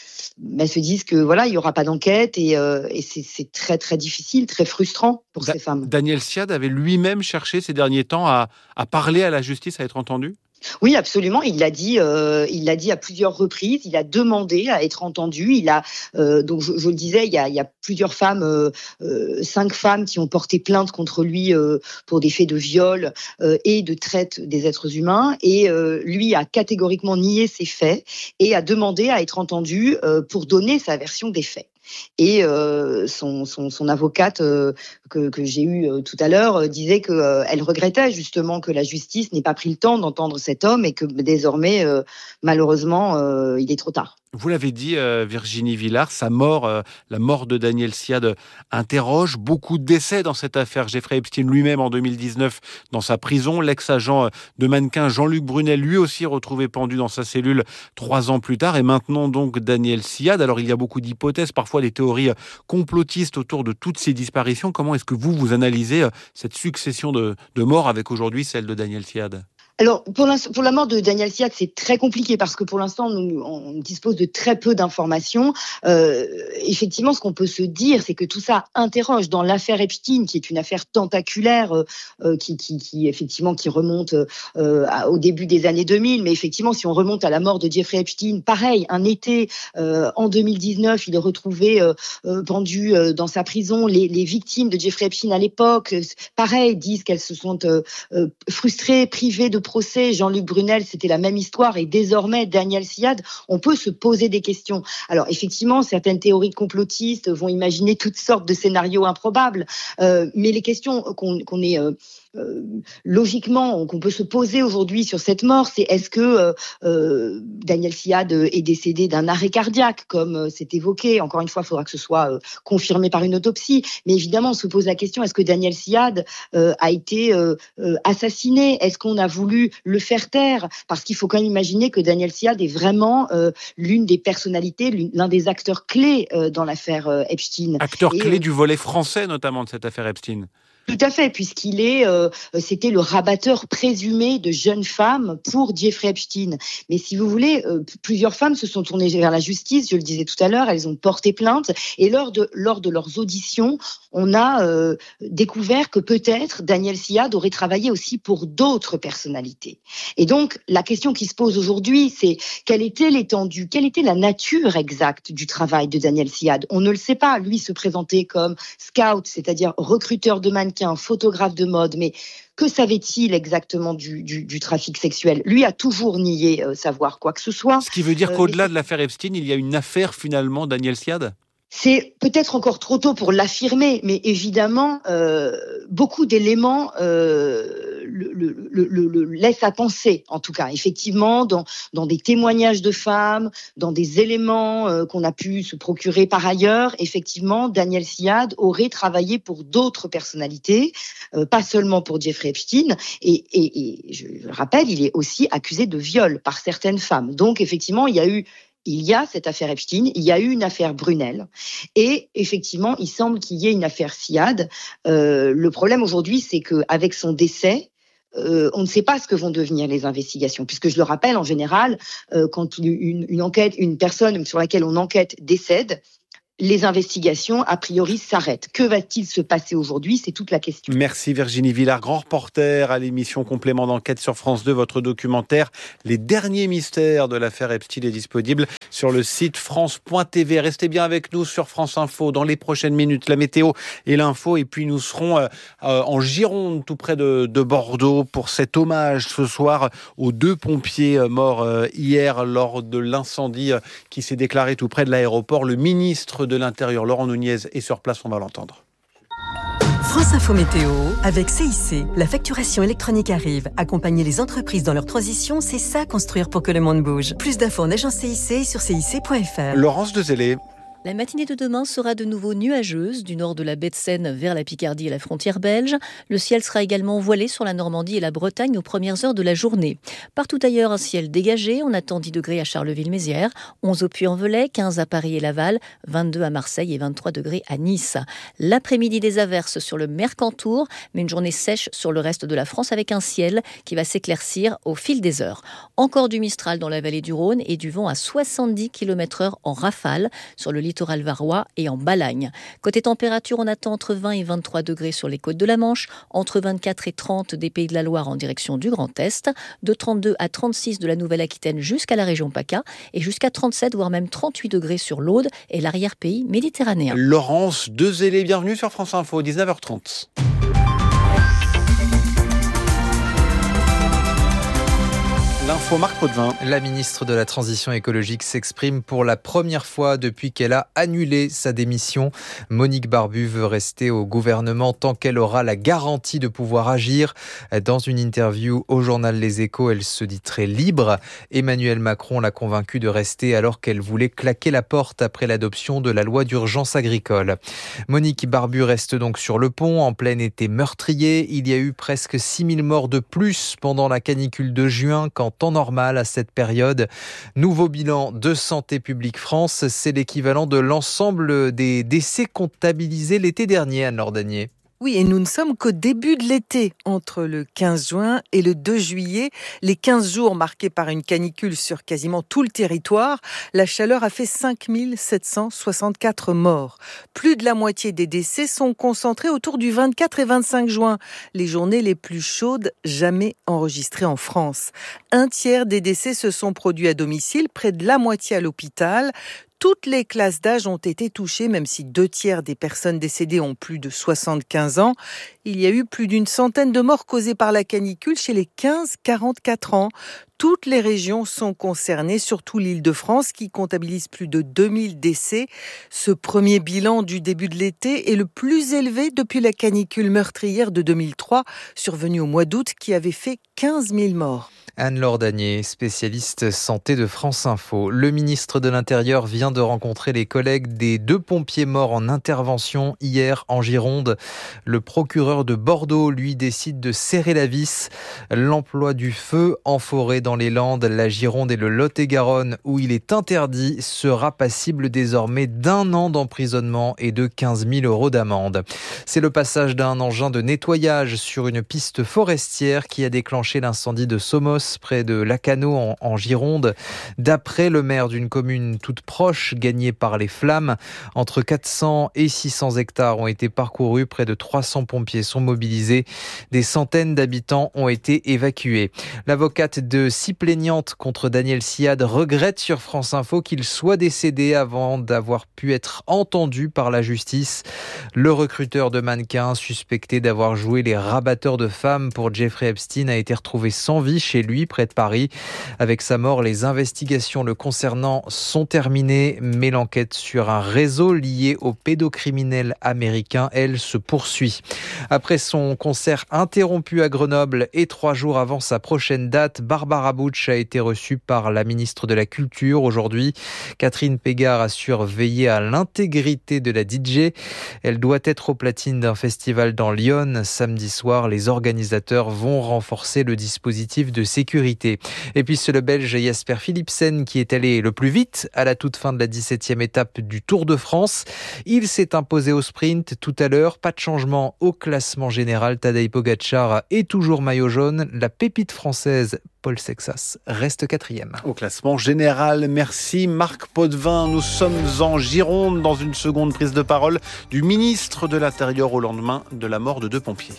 se disent que voilà, il y aura pas d'enquête et c'est très très difficile, très frustrant pour ces femmes. Daniel Siad avait lui-même cherché ces derniers temps à parler à la justice, à être entendu? Oui, absolument. Il l'a dit à plusieurs reprises. Il a demandé à être entendu. Il a donc je le disais, il y a plusieurs femmes, 5 femmes qui ont porté plainte contre lui pour des faits de viol et de traite des êtres humains. Et lui a catégoriquement nié ces faits et a demandé à être entendu pour donner sa version des faits. Et son avocate que j'ai eue tout à l'heure disait qu'elle regrettait justement que la justice n'ait pas pris le temps d'entendre cet homme et que désormais, malheureusement, il est trop tard. Vous l'avez dit, Virginie Villard, sa mort, la mort de Daniel Siad interroge. Beaucoup de décès dans cette affaire. Jeffrey Epstein lui-même en 2019 dans sa prison. L'ex-agent de mannequin Jean-Luc Brunel, lui aussi retrouvé pendu dans sa cellule 3 ans plus tard. Et maintenant donc Daniel Siad. Alors il y a beaucoup d'hypothèses, parfois des théories complotistes autour de toutes ces disparitions. Comment est-ce que vous analysez cette succession de morts avec aujourd'hui celle de Daniel Siad ? Alors, pour la mort de Daniel Siad, c'est très compliqué parce que pour l'instant, on dispose de très peu d'informations. Effectivement, ce qu'on peut se dire, c'est que tout ça interroge dans l'affaire Epstein, qui est une affaire tentaculaire, qui effectivement qui remonte au début des années 2000. Mais effectivement, si on remonte à la mort de Jeffrey Epstein, pareil, un été en 2019, il est retrouvé pendu dans sa prison. Les victimes de Jeffrey Epstein à l'époque, pareil, disent qu'elles se sont frustrées, privées de procès. Jean-Luc Brunel, c'était la même histoire. Et désormais, Daniel Siad, on peut se poser des questions. Alors, effectivement, certaines théories complotistes vont imaginer toutes sortes de scénarios improbables. Mais les questions qu'on est... logiquement, qu'on peut se poser aujourd'hui sur cette mort, c'est est-ce que Daniel Siad est décédé d'un arrêt cardiaque, comme c'est évoqué. Encore une fois, il faudra que ce soit confirmé par une autopsie. Mais évidemment, on se pose la question, est-ce que Daniel Siad a été assassiné? Est-ce qu'on a voulu le faire taire? Parce qu'il faut quand même imaginer que Daniel Siad est vraiment l'une des personnalités, l'un des acteurs clés dans l'affaire Epstein. Acteur clé du volet français, notamment, de cette affaire Epstein. Tout à fait, puisqu'il c'était le rabatteur présumé de jeunes femmes pour Jeffrey Epstein. Mais si vous voulez, plusieurs femmes se sont tournées vers la justice, je le disais tout à l'heure, elles ont porté plainte, et lors de leurs auditions, on a découvert que peut-être Daniel Siad aurait travaillé aussi pour d'autres personnalités. Et donc, la question qui se pose aujourd'hui, c'est quelle était l'étendue, quelle était la nature exacte du travail de Daniel Siad? On ne le sait pas. Lui se présentait comme scout, c'est-à-dire recruteur de mannequins, photographe de mode, mais que savait-il exactement du trafic sexuel? Lui a toujours nié savoir quoi que ce soit. Ce qui veut dire qu'au-delà de l'affaire Epstein, il y a une affaire finalement Daniel Siad? C'est peut-être encore trop tôt pour l'affirmer, mais évidemment, beaucoup d'éléments le laissent à penser, en tout cas. Effectivement, dans des témoignages de femmes, dans des éléments qu'on a pu se procurer par ailleurs, effectivement, Daniel Siad aurait travaillé pour d'autres personnalités, pas seulement pour Jeffrey Epstein, et je le rappelle, il est aussi accusé de viol par certaines femmes. Donc, effectivement, il y a cette affaire Epstein, il y a eu une affaire Brunel, et effectivement, il semble qu'il y ait une affaire Siad. Le problème aujourd'hui, c'est qu'avec son décès, on ne sait pas ce que vont devenir les investigations, puisque je le rappelle, en général, quand une personne sur laquelle on enquête décède, les investigations, a priori, s'arrêtent. Que va-t-il se passer aujourd'hui ? C'est toute la question. Merci Virginie Villard, grand reporter à l'émission Complément d'enquête sur France 2. Votre documentaire « Les derniers mystères de l'affaire Epstein » est disponible sur le site France.tv. Restez bien avec nous sur France Info. Dans les prochaines minutes, la météo et l'info. Et puis nous serons en Gironde, tout près de Bordeaux, pour cet hommage ce soir aux 2 pompiers morts hier lors de l'incendie qui s'est déclaré tout près de l'aéroport. Le ministre de l'Intérieur, Laurent Nunez, est sur place, on va l'entendre. France Info Météo, avec CIC. La facturation électronique arrive. Accompagner les entreprises dans leur transition, c'est ça, construire pour que le monde bouge. Plus d'infos en agence CIC et sur cic.fr. Laurence Dezellé. La matinée de demain sera de nouveau nuageuse, du nord de la baie de Seine vers la Picardie et la frontière belge. Le ciel sera également voilé sur la Normandie et la Bretagne aux premières heures de la journée. Partout ailleurs, un ciel dégagé. On attend 10 degrés à Charleville-Mézières, 11 au Puy-en-Velay, 15 à Paris et Laval, 22 à Marseille et 23 degrés à Nice. L'après-midi, des averses sur le Mercantour, mais une journée sèche sur le reste de la France avec un ciel qui va s'éclaircir au fil des heures. Encore du Mistral dans la vallée du Rhône et du vent à 70 km/h en rafale sur le littoral varois et en Balagne. Côté température, on attend entre 20 et 23 degrés sur les côtes de la Manche, entre 24 et 30 des Pays de la Loire en direction du Grand Est, de 32 à 36 de la Nouvelle-Aquitaine jusqu'à la région PACA et jusqu'à 37 voire même 38 degrés sur l'Aude et l'arrière-pays méditerranéen. Laurence Dezellé, bienvenue sur France Info, 19h30. L'info, Marc Potvin. La ministre de la Transition écologique s'exprime pour la première fois depuis qu'elle a annulé sa démission. Monique Barbu veut rester au gouvernement tant qu'elle aura la garantie de pouvoir agir. Dans une interview au journal Les Échos, elle se dit très libre. Emmanuel Macron l'a convaincue de rester alors qu'elle voulait claquer la porte après l'adoption de la loi d'urgence agricole. Monique Barbu reste donc sur le pont en plein été meurtrier. Il y a eu presque 6000 morts de plus pendant la canicule de juin qu'en temps normal à cette période. Nouveau bilan de Santé publique France, c'est l'équivalent de l'ensemble des décès comptabilisés l'été dernier, Anne-Laure Danier. Oui, et nous ne sommes qu'au début de l'été, entre le 15 juin et le 2 juillet. Les 15 jours marqués par une canicule sur quasiment tout le territoire, la chaleur a fait 5764 morts. Plus de la moitié des décès sont concentrés autour du 24 et 25 juin, les journées les plus chaudes jamais enregistrées en France. Un tiers des décès se sont produits à domicile, près de la moitié à l'hôpital. Toutes les classes d'âge ont été touchées, même si 2 tiers des personnes décédées ont plus de 75 ans. Il y a eu plus d'une centaine de morts causées par la canicule chez les 15-44 ans. Toutes les régions sont concernées, surtout l'Île-de-France qui comptabilise plus de 2000 décès. Ce premier bilan du début de l'été est le plus élevé depuis la canicule meurtrière de 2003, survenue au mois d'août, qui avait fait 15 000 morts. Anne-Laure Danier, spécialiste santé de France Info. Le ministre de l'Intérieur vient de rencontrer les collègues des 2 pompiers morts en intervention hier en Gironde. Le procureur de Bordeaux, lui, décide de serrer la vis. L'emploi du feu en forêt dans les Landes, la Gironde et le Lot-et-Garonne, où il est interdit, sera passible désormais d'1 an d'emprisonnement et de 15 000 € d'amende. C'est le passage d'un engin de nettoyage sur une piste forestière qui a déclenché l'incendie de Somos, près de Lacanau en Gironde. D'après le maire d'une commune toute proche, gagnée par les flammes, entre 400 et 600 hectares ont été parcourus. Près de 300 pompiers sont mobilisés. Des centaines d'habitants ont été évacués. L'avocate de 6 plaignantes contre Daniel Siad regrette sur France Info qu'il soit décédé avant d'avoir pu être entendu par la justice. Le recruteur de mannequins suspecté d'avoir joué les rabatteurs de femmes pour Jeffrey Epstein a été retrouvé sans vie chez lui près de Paris. Avec sa mort, les investigations le concernant sont terminées, mais l'enquête sur un réseau lié au pédocriminel américain, elle, se poursuit. Après son concert interrompu à Grenoble et 3 jours avant sa prochaine date, Barbara Buch a été reçue par la ministre de la Culture aujourd'hui. Catherine Pégard assure veiller à l'intégrité de la DJ. Elle doit être aux platines d'un festival dans Lyon. Samedi soir, les organisateurs vont renforcer le dispositif de sécurité. Et puis c'est le Belge Jasper Philipsen qui est allé le plus vite à la toute fin de la 17e étape du Tour de France. Il s'est imposé au sprint tout à l'heure. Pas de changement au classement général. Tadej Pogačar est toujours maillot jaune. La pépite française Paul Sexas reste 4e. Au classement général, merci Marc Potvin. Nous sommes en Gironde dans une seconde prise de parole du ministre de l'Intérieur au lendemain de la mort de 2 pompiers.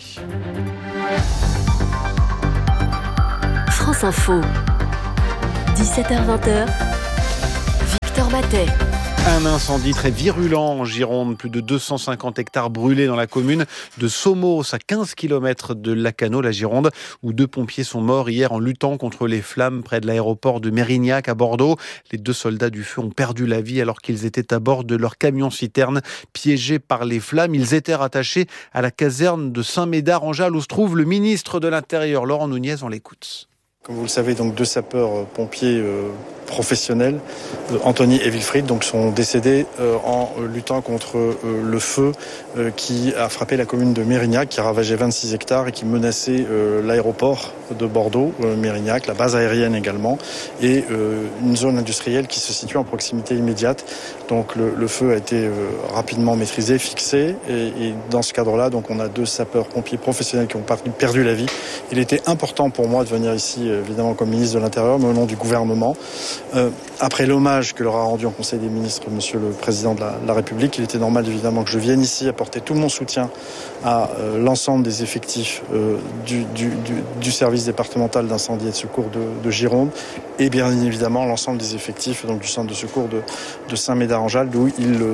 France Info, 17h-20h, Victor Matet. Un incendie très virulent en Gironde, plus de 250 hectares brûlés dans la commune de Somos, à 15 km de Lacanau, la Gironde, où 2 pompiers sont morts hier en luttant contre les flammes près de l'aéroport de Mérignac à Bordeaux. Les 2 soldats du feu ont perdu la vie alors qu'ils étaient à bord de leur camion-citerne, piégés par les flammes. Ils étaient rattachés à la caserne de Saint-Médard-en-Jalles où se trouve le ministre de l'Intérieur, Laurent Nunez. On l'écoute. Comme vous le savez, donc 2 sapeurs-pompiers professionnels, Anthony et Wilfried, donc sont décédés en luttant contre le feu qui a frappé la commune de Mérignac, qui a ravagé 26 hectares et qui menaçait l'aéroport de Bordeaux, Mérignac, la base aérienne également, et une zone industrielle qui se situe en proximité immédiate. Donc le feu a été rapidement maîtrisé, fixé, et dans ce cadre-là, donc on a 2 sapeurs-pompiers professionnels qui ont perdu la vie. Il était important pour moi de venir ici, évidemment comme ministre de l'Intérieur, mais au nom du gouvernement. Après l'hommage que leur a rendu en Conseil des ministres Monsieur le Président de la République, il était normal évidemment que je vienne ici apporter tout mon soutien à l'ensemble des effectifs du service départemental d'incendie et de secours de Gironde, et bien évidemment l'ensemble des effectifs donc, du centre de secours de Saint-Médard-en-Jalles d'où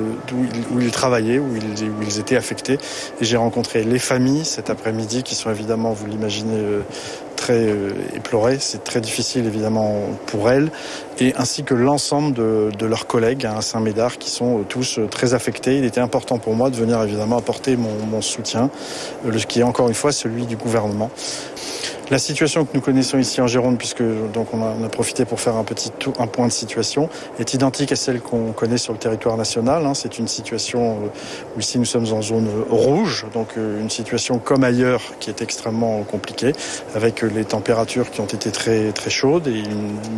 ils travaillaient, où ils étaient affectés. Et j'ai rencontré les familles cet après-midi qui sont évidemment, vous l'imaginez, très éplorées. C'est très difficile évidemment pour elles, et ainsi que l'ensemble de leurs collègues à Saint-Médard qui sont tous très affectés. Il était important pour moi de venir évidemment apporter mon soutien, qui est encore une fois celui du gouvernement. La situation que nous connaissons ici en Gironde, puisque donc on a profité pour faire un point de situation, est identique à celle qu'on connaît sur le territoire national. C'est une situation où ici nous sommes en zone rouge, donc une situation comme ailleurs qui est extrêmement compliquée, avec les températures qui ont été très très chaudes et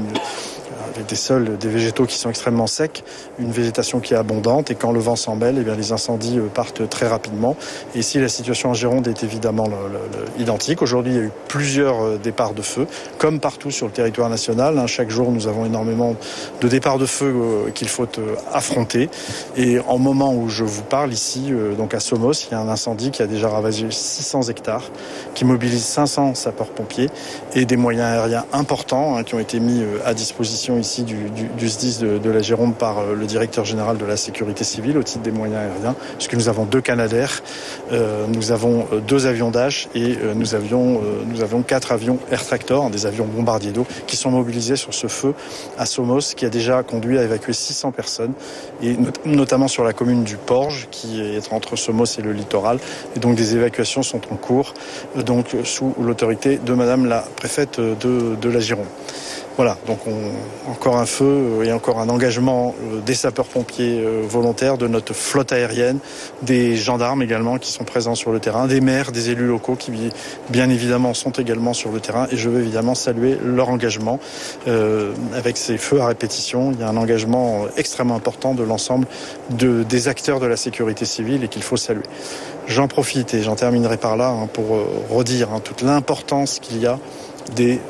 avec des sols, des végétaux qui sont extrêmement secs, une végétation qui est abondante, et quand le vent s'en mêle, eh bien les incendies partent très rapidement. Et ici, la situation en Gironde est évidemment identique. Aujourd'hui, il y a eu plusieurs départs de feu, comme partout sur le territoire national. Chaque jour, nous avons énormément de départs de feu qu'il faut affronter. Et en moment où je vous parle ici, donc à Somos, il y a un incendie qui a déjà ravagé 600 hectares, qui mobilise 500 sapeurs-pompiers et des moyens aériens importants qui ont été mis à disposition ici du SDIS de la Gironde par le directeur général de la sécurité civile au titre des moyens aériens, puisque nous avons 2 Canadair, nous avons 2 avions Dash et nous avions 4 avions Air Tractor, des avions bombardiers d'eau, qui sont mobilisés sur ce feu à Somos, qui a déjà conduit à évacuer 600 personnes, et notamment sur la commune du Porge, qui est entre Somos et le littoral, et donc des évacuations sont en cours, donc sous l'autorité de Madame la préfète de la Gironde. Voilà, donc encore un feu et encore un engagement des sapeurs-pompiers volontaires, de notre flotte aérienne, des gendarmes également qui sont présents sur le terrain, des maires, des élus locaux qui bien évidemment sont également sur le terrain, et je veux évidemment saluer leur engagement avec ces feux à répétition. Il y a un engagement extrêmement important de l'ensemble des acteurs de la sécurité civile et qu'il faut saluer. J'en profite et j'en terminerai par là pour redire toute l'importance qu'il y a de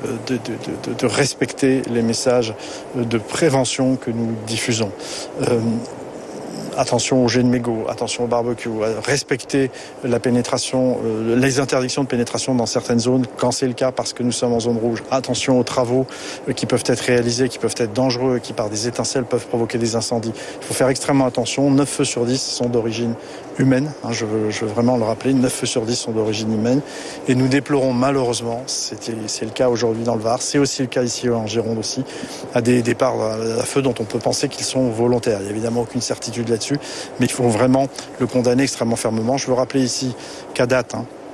respecter les messages de prévention que nous diffusons. attention aux jets de mégots, attention au barbecue, respecter la pénétration, les interdictions de pénétration dans certaines zones quand c'est le cas parce que nous sommes en zone rouge. Attention aux travaux qui peuvent être réalisés, qui peuvent être dangereux, qui par des étincelles peuvent provoquer des incendies. Il faut faire extrêmement attention. 9 feux sur 10 sont d'origine humaine. Je veux vraiment le rappeler. 9 feux sur 10 sont d'origine humaine. Et nous déplorons malheureusement, c'est le cas aujourd'hui dans le Var, c'est aussi le cas ici en Gironde aussi, à des départs à feu dont on peut penser qu'ils sont volontaires. Il n'y a évidemment aucune certitude là-dessus, mais il faut vraiment le condamner extrêmement fermement. Je veux rappeler ici qu'à date,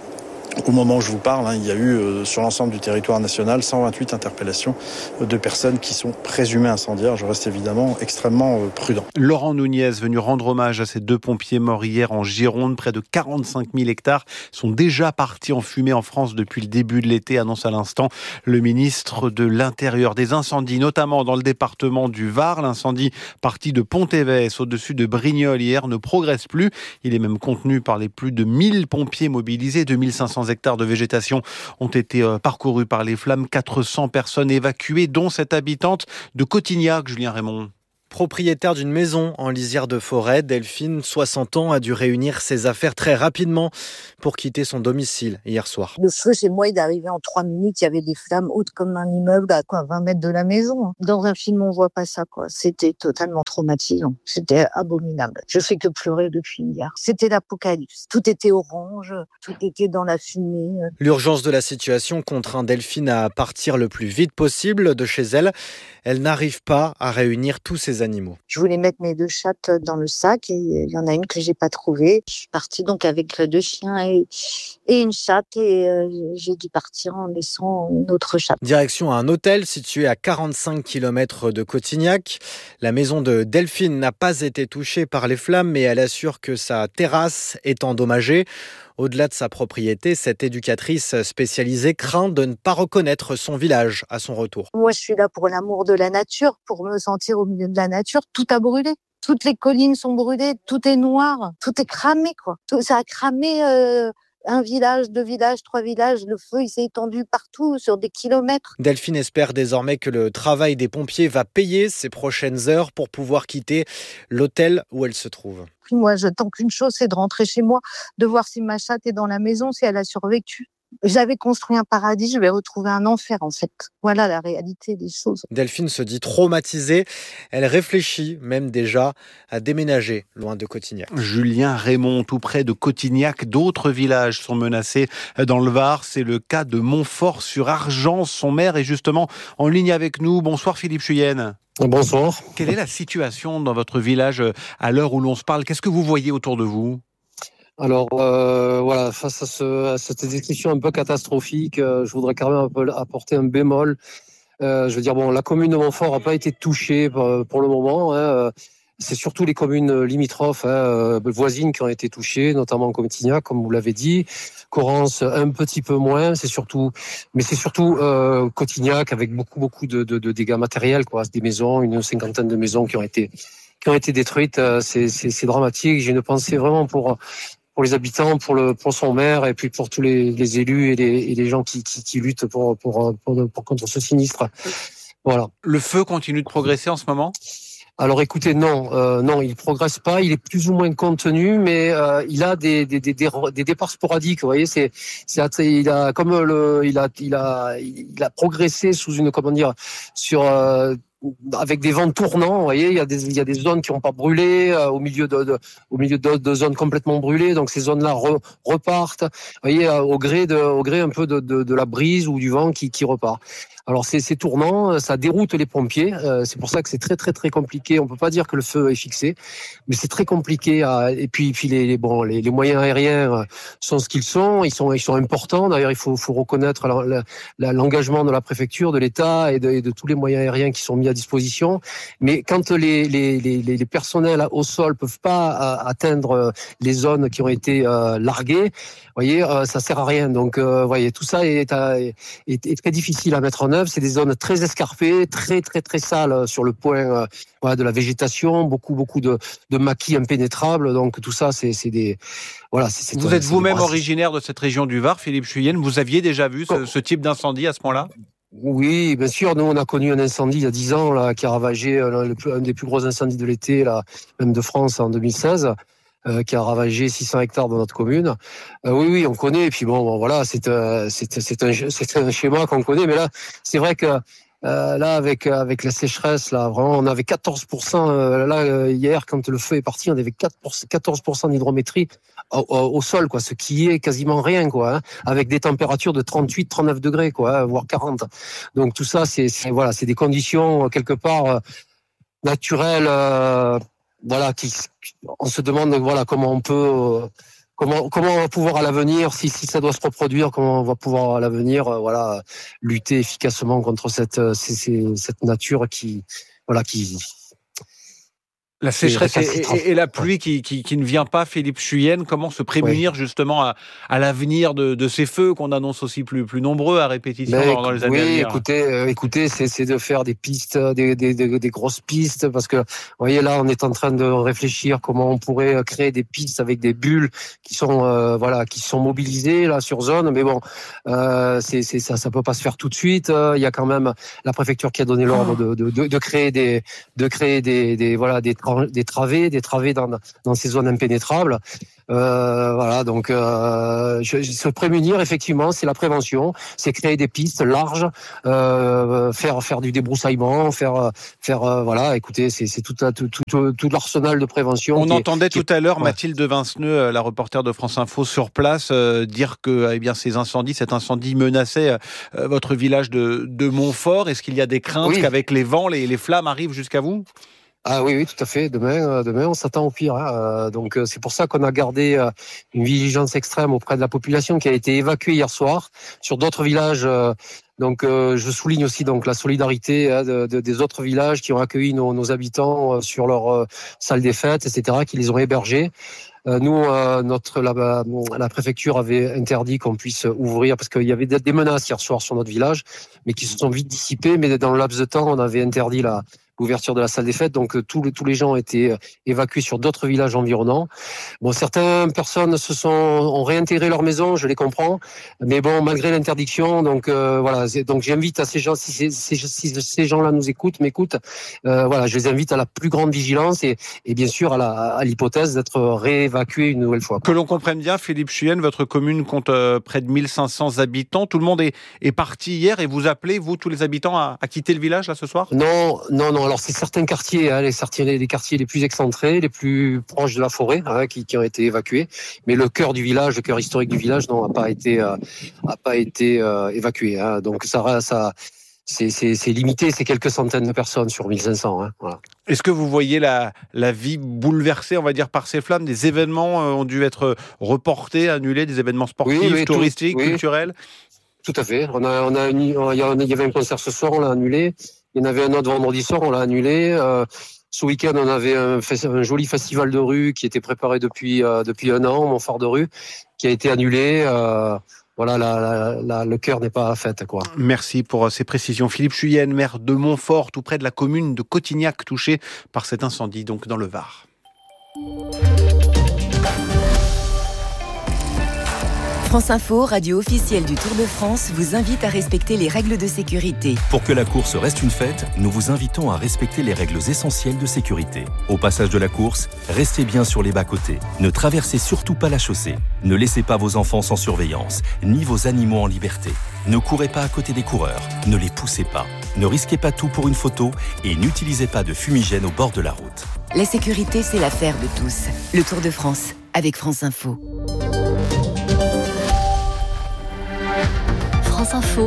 au moment où je vous parle, il y a eu sur l'ensemble du territoire national 128 interpellations de personnes qui sont présumées incendiaires. Je reste évidemment extrêmement prudent. Laurent Nunez, venu rendre hommage à ces 2 pompiers morts hier en Gironde. Près de 45 000 hectares sont déjà partis en fumée en France depuis le début de l'été, annonce à l'instant le ministre de l'Intérieur. Des incendies, notamment dans le département du Var. L'incendie parti de Pont-Évès au-dessus de Brignoles hier ne progresse plus. Il est même contenu par les plus de 1000 pompiers mobilisés. 2500 hectares de végétation ont été parcourus par les flammes. 400 personnes évacuées, dont cette habitante de Cotignac, Julien Raymond. Propriétaire d'une maison en lisière de forêt, Delphine, 60 ans, a dû réunir ses affaires très rapidement pour quitter son domicile hier soir. Le feu chez moi, il est arrivé en 3 minutes. Il y avait des flammes hautes comme un immeuble à 20 mètres de la maison. Dans un film, on voit pas ça, C'était totalement traumatisant. C'était abominable. Je fais que pleurer depuis hier. C'était l'apocalypse. Tout était orange, tout était dans la fumée. L'urgence de la situation contraint Delphine à partir le plus vite possible de chez elle. Elle n'arrive pas à réunir tous ses animaux. Je voulais mettre mes 2 chattes dans le sac et il y en a une que j'ai pas trouvée. Je suis partie donc avec 2 chiens et une chatte et j'ai dû partir en laissant une autre chatte. Direction un hôtel situé à 45 km de Cotignac. La maison de Delphine n'a pas été touchée par les flammes, mais elle assure que sa terrasse est endommagée. Au-delà de sa propriété, cette éducatrice spécialisée craint de ne pas reconnaître son village à son retour. Moi, je suis là pour l'amour de la nature, pour me sentir au milieu de la nature. Tout a brûlé. Toutes les collines sont brûlées, tout est noir, tout est cramé, Ça a cramé 1 village, 2 villages, 3 villages. Le feu, il s'est étendu partout, sur des kilomètres. Delphine espère désormais que le travail des pompiers va payer ses prochaines heures pour pouvoir quitter l'hôtel où elle se trouve. Moi, j'attends qu'une chose, c'est de rentrer chez moi, de voir si ma chatte est dans la maison, si elle a survécu. J'avais construit un paradis, je vais retrouver un enfer en fait. Voilà la réalité des choses. Delphine se dit traumatisée. Elle réfléchit même déjà à déménager loin de Cotignac. Julien Raymond, tout près de Cotignac, d'autres villages sont menacés dans le Var. C'est le cas de Montfort-sur-Argens. Son maire est justement en ligne avec nous. Bonsoir Philippe Chuyenne. Bonsoir. Quelle est la situation dans votre village à l'heure où l'on se parle? Qu'est-ce que vous voyez autour de vous? Alors face à cette description un peu catastrophique, je voudrais quand même apporter un bémol. La commune de Montfort n'a pas été touchée pour le moment. C'est surtout les communes limitrophes, voisines qui ont été touchées, notamment Cotignac, comme vous l'avez dit. Correns, un petit peu moins. C'est surtout Cotignac avec beaucoup de dégâts matériels, des maisons, une 50aine de maisons qui ont été détruites. C'est dramatique. J'ai une pensée vraiment pour les habitants, pour son maire et puis pour tous les élus et les gens qui luttent pour contre ce sinistre. Voilà. Le feu continue de progresser en ce moment? Alors écoutez, non, il progresse pas, il est plus ou moins contenu, mais il a des départs sporadiques. Vous voyez, il a progressé sous une avec des vents tournants. Vous voyez, il y a des zones qui n'ont pas brûlé au milieu de zones complètement brûlées. Donc ces zones-là repartent. Vous voyez, au gré un peu de la brise ou du vent qui repart. Alors c'est tournant, ça déroute les pompiers. C'est pour ça que c'est très très très compliqué. On peut pas dire que le feu est fixé, mais c'est très compliqué. Et puis les moyens aériens sont ce qu'ils sont. Ils sont importants. D'ailleurs, il faut reconnaître l'engagement de la préfecture, de l'État et de tous les moyens aériens qui sont mis à disposition. Mais quand les personnels au sol peuvent pas atteindre les zones qui ont été larguées, voyez, ça sert à rien. Donc, voyez, tout ça est très difficile à mettre en œuvre. C'est des zones très escarpées, très très très sales sur le point de la végétation, beaucoup de maquis impénétrables. Donc tout ça, c'est des voilà. Vous êtes vous-même originaire de cette région du Var, Philippe Chuyenne. Vous aviez déjà vu ce type d'incendie à ce moment-là? Oui, bien sûr. Nous, on a connu un incendie il y a 10 ans là, qui a ravagé un des plus gros incendies de l'été, là, même de France, en 2016, qui a ravagé 600 hectares dans notre commune. Oui, on connaît. Et puis bon, voilà, c'est un schéma qu'on connaît. Mais là, c'est vrai que là, avec la sécheresse, là, vraiment, on avait 14%. Hier, quand le feu est parti, on avait 14% d'hydrométrie au sol, quoi, ce qui est quasiment rien, quoi, hein, avec des températures de 38, 39 degrés, quoi, hein, voire 40. Donc tout ça, c'est des conditions quelque part naturelles, voilà, on se demande, voilà, comment on peut, comment on va pouvoir à l'avenir, si ça doit se reproduire, comment on va pouvoir à l'avenir, voilà, lutter efficacement contre cette nature qui La sécheresse et la pluie qui ne vient pas, Philippe Chuyenne, comment se prémunir justement à l'avenir de ces feux qu'on annonce aussi plus nombreux à répétition dans les années à venir? Écoutez, c'est de faire des pistes, des grosses pistes, parce que, vous voyez, là, on est en train de réfléchir comment on pourrait créer des pistes avec des bulles qui sont mobilisées là sur zone. Mais bon, ça peut pas se faire tout de suite. Il y a quand même la préfecture qui a donné l'ordre de créer des travées dans ces zones impénétrables. Voilà, donc se prémunir, effectivement, c'est la prévention, c'est créer des pistes larges, faire du débroussaillement, voilà, écoutez, c'est tout l'arsenal de prévention. On entendait tout à l'heure Mathilde Vinceneux, la reporter de France Info sur place, dire que cet incendie menaçait votre village de Montfort. Est-ce qu'il y a des craintes qu'avec les vents, les flammes arrivent jusqu'à vous ? Ah oui, tout à fait. Demain, on s'attend au pire. Hein. Donc, c'est pour ça qu'on a gardé une vigilance extrême auprès de la population qui a été évacuée hier soir sur d'autres villages. Donc, je souligne aussi donc la solidarité des autres villages qui ont accueilli nos habitants sur leur salle des fêtes, etc., qui les ont hébergés. Nous, la préfecture avait interdit qu'on puisse ouvrir parce qu'il y avait des menaces hier soir sur notre village, mais qui se sont vite dissipées. Mais dans le laps de temps, on avait interdit l'ouverture de la salle des fêtes, donc tous les gens ont été évacués sur d'autres villages environnants. Bon, certaines personnes ont réintégré leur maison, je les comprends, mais bon, malgré l'interdiction, donc voilà, donc j'invite à ces gens, si ces gens-là m'écoutent, voilà, je les invite à la plus grande vigilance et bien sûr à l'hypothèse d'être réévacués une nouvelle fois. Que l'on comprenne bien, Philippe Chuyenne, votre commune compte près de 1500 habitants. Tout le monde est parti hier et vous appelez, vous, tous les habitants, à quitter le village là ce soir ? Non. Alors c'est certains quartiers, les quartiers les plus excentrés, les plus proches de la forêt, qui ont été évacués. Mais le cœur historique du village, n'a pas été évacué. Hein. Donc ça c'est limité, c'est quelques centaines de personnes sur 1500. Hein. Voilà. Est-ce que vous voyez la vie bouleversée, on va dire, par ces flammes ? Des événements ont dû être reportés, annulés, des événements sportifs, touristiques, culturels ? Tout à fait. Il y avait un concert ce soir, on l'a annulé. Il y en avait un autre vendredi soir, on l'a annulé. Ce week-end, on avait un joli festival de rue qui était préparé depuis un an, Montfort de rue, qui a été annulé. Voilà, le cœur n'est pas fait, quoi. Merci pour ces précisions. Philippe Chuyenne, maire de Montfort, tout près de la commune de Cotignac, touchée par cet incendie, donc dans le Var. France Info, radio officielle du Tour de France, vous invite à respecter les règles de sécurité. Pour que la course reste une fête, nous vous invitons à respecter les règles essentielles de sécurité. Au passage de la course, restez bien sur les bas-côtés. Ne traversez surtout pas la chaussée. Ne laissez pas vos enfants sans surveillance, ni vos animaux en liberté. Ne courez pas à côté des coureurs. Ne les poussez pas. Ne risquez pas tout pour une photo et n'utilisez pas de fumigène au bord de la route. La sécurité, c'est l'affaire de tous. Le Tour de France, avec France Info. France Info,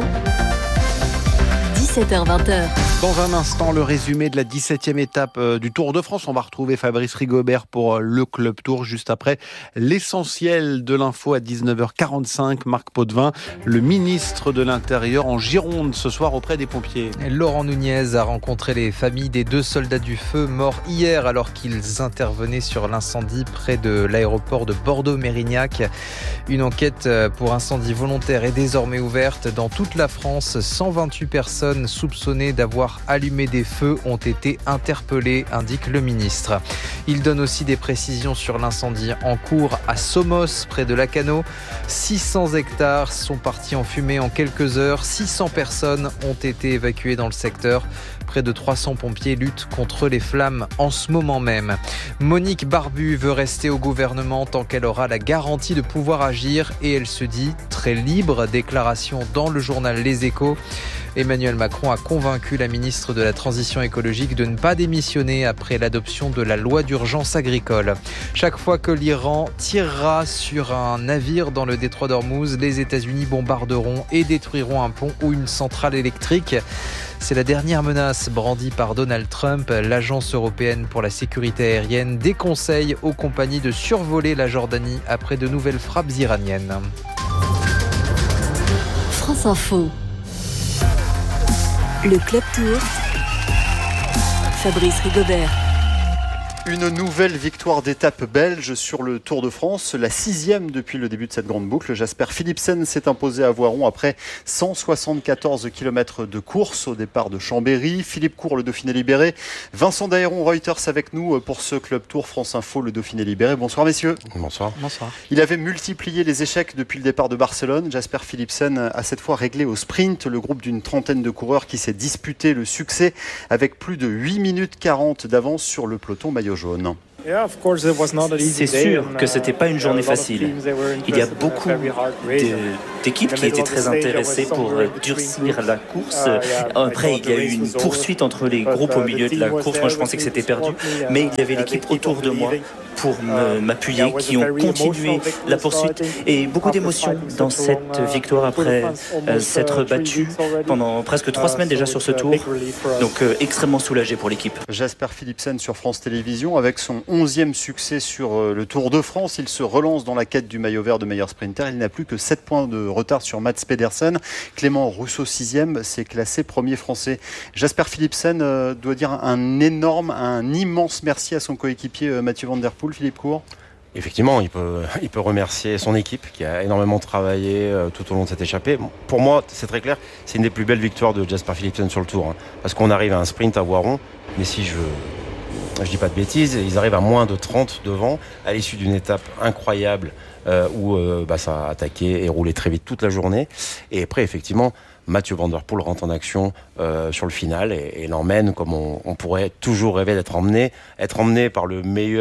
17h-20h. Dans un instant, le résumé de la 17e étape du Tour de France. On va retrouver Fabrice Rigobert pour le Club Tour juste après l'essentiel de l'info à 19h45. Marc Potvin, le ministre de l'Intérieur en Gironde ce soir auprès des pompiers. Laurent Nunez a rencontré les familles des 2 soldats du feu morts hier alors qu'ils intervenaient sur l'incendie près de l'aéroport de Bordeaux-Mérignac. Une enquête pour incendie volontaire est désormais ouverte dans toute la France. 128 personnes personnes soupçonnées d'avoir allumé des feux ont été interpellées, indique le ministre. Il donne aussi des précisions sur l'incendie en cours à Somos, près de Lacanau. 600 hectares sont partis en fumée en quelques heures. 600 personnes ont été évacuées dans le secteur. Près de 300 pompiers luttent contre les flammes en ce moment même. Monique Barbu veut rester au gouvernement tant qu'elle aura la garantie de pouvoir agir et elle se dit très libre. Déclaration dans le journal Les Échos. Emmanuel Macron a convaincu la ministre de la Transition écologique de ne pas démissionner après l'adoption de la loi d'urgence agricole. Chaque fois que l'Iran tirera sur un navire dans le détroit d'Ormuz, les États-Unis bombarderont et détruiront un pont ou une centrale électrique. C'est la dernière menace brandie par Donald Trump. L'Agence européenne pour la sécurité aérienne déconseille aux compagnies de survoler la Jordanie après de nouvelles frappes iraniennes. France Info. Le Club Tour. Fabrice Rigobert. Une nouvelle victoire d'étape belge sur le Tour de France, la 6e depuis le début de cette grande boucle. Jasper Philipsen s'est imposé à Voiron après 174 km de course au départ de Chambéry. Philippe Court, le Dauphiné libéré. Vincent Daéron, Reuters avec nous pour ce Club Tour France Info, le Dauphiné libéré. Bonsoir messieurs. Bonsoir. Bonsoir. Il avait multiplié les échecs depuis le départ de Barcelone. Jasper Philipsen a cette fois réglé au sprint le groupe d'une trentaine de coureurs qui s'est disputé le succès avec plus de 8 minutes 40 d'avance sur le peloton maillot jaune. C'est sûr que ce n'était pas une journée facile. Il y a beaucoup d'équipes qui étaient très intéressées pour durcir la course. Après, il y a eu une poursuite entre les groupes au milieu de la course. Moi, je pensais que c'était perdu. Mais il y avait l'équipe autour de moi pour m'appuyer, qui ont continué la poursuite. Et beaucoup d'émotions dans cette victoire après s'être battu pendant presque 3 semaines déjà sur ce tour. Donc extrêmement soulagé pour l'équipe. Jasper Philipsen sur France Télévisions avec son 11e succès sur le Tour de France. Il se relance dans la quête du maillot vert de meilleur sprinter. Il n'a plus que 7 points de retard sur Mats Pedersen. Clément Rousseau 6e, s'est classé premier français. Jasper Philipsen doit dire un immense merci à son coéquipier Mathieu Van Der Poel. Philippe Court. Effectivement, il peut remercier son équipe qui a énormément travaillé tout au long de cette échappée. Pour moi, c'est très clair, c'est une des plus belles victoires de Jasper Philipsen sur le Tour. Parce qu'on arrive à un sprint à Voiron, mais si je dis pas de bêtises, ils arrivent à moins de 30 devant, à l'issue d'une étape incroyable où ça a attaqué et roulé très vite toute la journée. Et après, effectivement, Mathieu Van Der Poel rentre en action sur le final et l'emmène comme on pourrait toujours rêver d'être emmené par l'un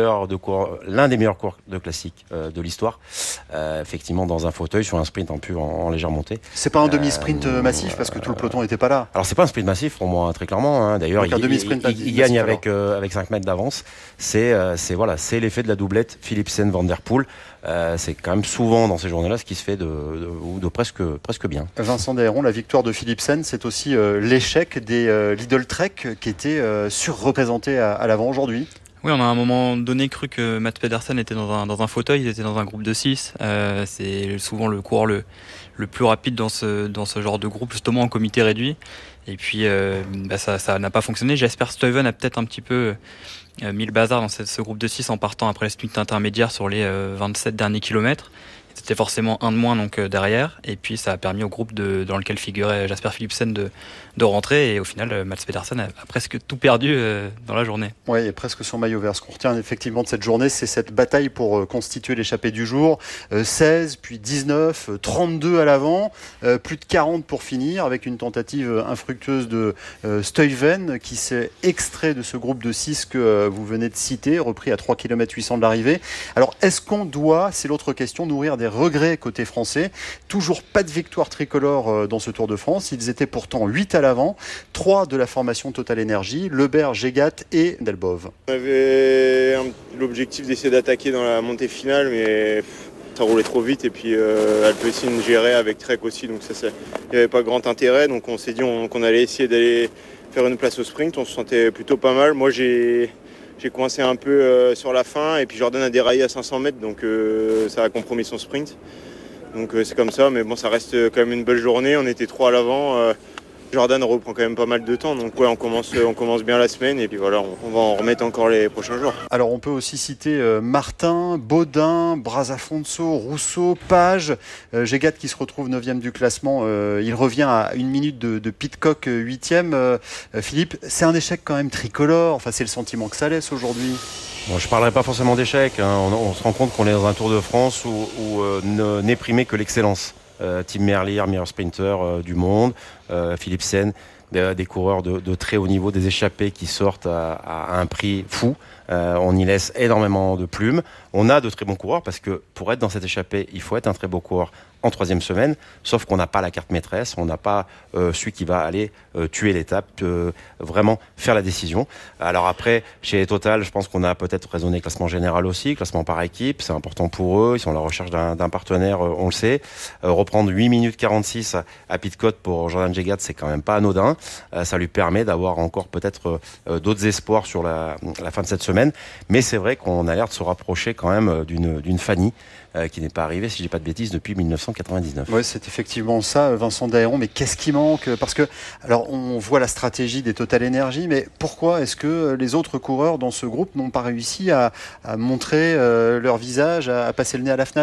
des meilleurs coureurs de classique de l'histoire, effectivement dans un fauteuil sur un sprint en légère montée. C'est pas un demi-sprint massif parce que tout le peloton n'était pas là. Alors c'est pas un sprint massif pour moi, très clairement. D'ailleurs, il gagne avec 5 mètres d'avance. C'est l'effet de la doublette Philipsen Van Der Poel. C'est quand même souvent dans ces journées-là ce qui se fait de presque bien. Vincent Daéron, la victoire de Philipsen, c'est aussi l'échec des Lidl Trek qui étaient surreprésentés à l'avant aujourd'hui. Oui, on a à un moment donné cru que Mats Pedersen était dans un fauteuil, il était dans un groupe de 6. C'est souvent le coureur le plus rapide dans ce genre de groupe, justement en comité réduit. Et puis ça n'a pas fonctionné. Jasper Stuyven a peut-être un petit peu mis le bazar dans ce groupe de 6 en partant après la sprint intermédiaire sur les 27 derniers kilomètres. C'était forcément un de moins donc derrière, et puis ça a permis au groupe dans lequel figurait Jasper Philipsen de rentrer, et au final Mats Pedersen a presque tout perdu dans la journée. Oui, et presque son maillot vert. Ce qu'on retient effectivement de cette journée, c'est cette bataille pour constituer l'échappée du jour. 16, puis 19, 32 à l'avant, plus de 40 pour finir, avec une tentative infructueuse de Stuyven qui s'est extrait de ce groupe de 6 que vous venez de citer, repris à 3 km 800 de l'arrivée. Alors est-ce qu'on doit, c'est l'autre question, nourrir des regrets côté français? Toujours pas de victoire tricolore dans ce Tour de France. Ils étaient pourtant 8 à l'avant, 3 de la formation Total Energy, Lebert, Gégat et Delbove. On avait l'objectif d'essayer d'attaquer dans la montée finale, mais ça roulait trop vite, et puis Alpecin gérait avec Trek aussi, donc il n'y avait pas grand intérêt. Donc on s'est dit qu'on allait essayer d'aller faire une place au sprint. On se sentait plutôt pas mal. Moi j'ai coincé un peu sur la fin, et puis Jordan a déraillé à 500 mètres, donc ça a compromis son sprint. Donc c'est comme ça, mais bon, ça reste quand même une belle journée. On était 3 à l'avant. Jordan reprend quand même pas mal de temps, donc ouais, on commence bien la semaine et puis voilà, on va en remettre encore les prochains jours. Alors on peut aussi citer Martin, Baudin, Brasafonso, Rousseau, Page, Gégat qui se retrouve 9e du classement, il revient à 1 minute de Pidcock 8e. Philippe, c'est un échec quand même tricolore, enfin c'est le sentiment que ça laisse aujourd'hui. Bon, je ne parlerai pas forcément d'échec, hein. On se rend compte qu'on est dans un Tour de France où n'est primé que l'excellence. Tim Merlier, meilleur sprinter du monde, Philipsen, des coureurs de très haut niveau, des échappés qui sortent à un prix fou. On y laisse énormément de plumes. On a de très bons coureurs parce que pour être dans cette échappée, il faut être un très beau coureur en 3e semaine, sauf qu'on n'a pas la carte maîtresse, on n'a pas celui qui va aller tuer l'étape, vraiment faire la décision. Alors après, chez Total, je pense qu'on a peut-être raisonné classement général aussi, classement par équipe, c'est important pour eux, ils sont à la recherche d'un partenaire, on le sait. Reprendre 8 minutes 46 à Pidcock pour Jordan Gégat, c'est quand même pas anodin. Ça lui permet d'avoir encore peut-être d'autres espoirs sur la fin de cette semaine, mais c'est vrai qu'on a l'air de se rapprocher quand même d'une Fanny qui n'est pas arrivée, si je dis pas de bêtises, depuis 1999. Oui, c'est effectivement ça, Vincent Dahéron. Mais qu'est-ce qui manque ? Parce que, alors, on voit la stratégie des Total Energy, mais pourquoi est-ce que les autres coureurs dans ce groupe n'ont pas réussi à montrer leur visage, à passer le nez à la fenêtre ?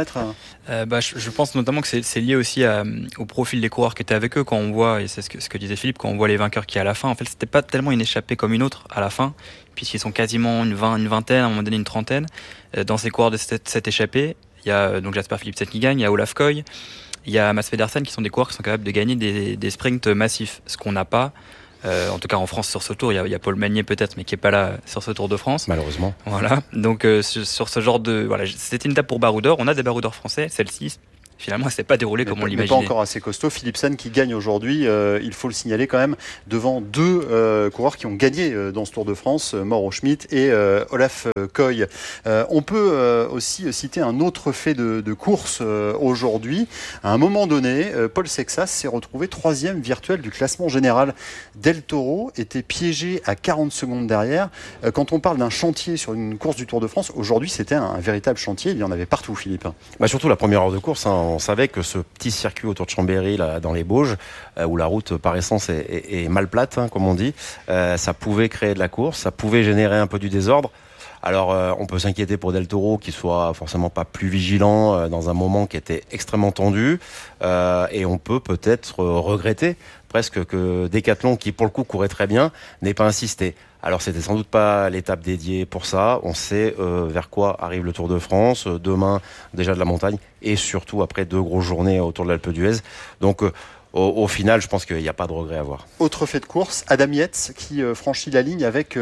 Je pense notamment que c'est lié aussi au profil des coureurs qui étaient avec eux. Quand on voit, et c'est ce que disait Philippe, quand on voit les vainqueurs qui à la fin, en fait, c'était pas tellement une échappée comme une autre à la fin, puisqu'ils sont quasiment une vingtaine, à un moment donné une trentaine. Dans ces coureurs de cette échappée, il y a donc Jasper Philipsen qui gagne, il y a Olaf Koy, il y a Mats Pedersen qui sont des coureurs qui sont capables de gagner des sprints massifs, ce qu'on n'a pas. En tout cas en France sur ce tour, il y a Paul Magnier peut-être, mais qui est pas là sur ce Tour de France. Malheureusement. Voilà. Donc sur ce genre de, voilà, c'était une étape pour baroudeurs. On a des baroudeurs français, celle-ci. Finalement, elle s'est pas déroulée comme on l'imaginait. Mais pas encore assez costaud. Philipsen qui gagne aujourd'hui, il faut le signaler quand même, devant deux coureurs qui ont gagné dans ce Tour de France, Mauro Schmid et Olaf Koy. On peut aussi citer un autre fait de course aujourd'hui. À un moment donné, Paul Sexas s'est retrouvé 3e virtuel du classement général. Del Toro était piégé à 40 secondes derrière. Quand on parle d'un chantier sur une course du Tour de France, aujourd'hui c'était un véritable chantier. Il y en avait partout, Philippe. Surtout la première heure de course, hein. On savait que ce petit circuit autour de Chambéry, là, dans les Bauges, où la route par essence est mal plate, hein, comme on dit, ça pouvait créer de la course, ça pouvait générer un peu du désordre. Alors on peut s'inquiéter pour Del Toro qui soit forcément pas plus vigilant dans un moment qui était extrêmement tendu, et on peut peut-être regretter presque que Decathlon, qui pour le coup courait très bien, n'ait pas insisté. Alors c'était sans doute pas l'étape dédiée pour ça. On sait vers quoi arrive le Tour de France. Demain déjà de la montagne et surtout après 2 grosses journées autour de l'Alpe d'Huez. Donc au final, je pense qu'il n'y a pas de regret à avoir. Autre fait de course, Adam Yates qui franchit la ligne avec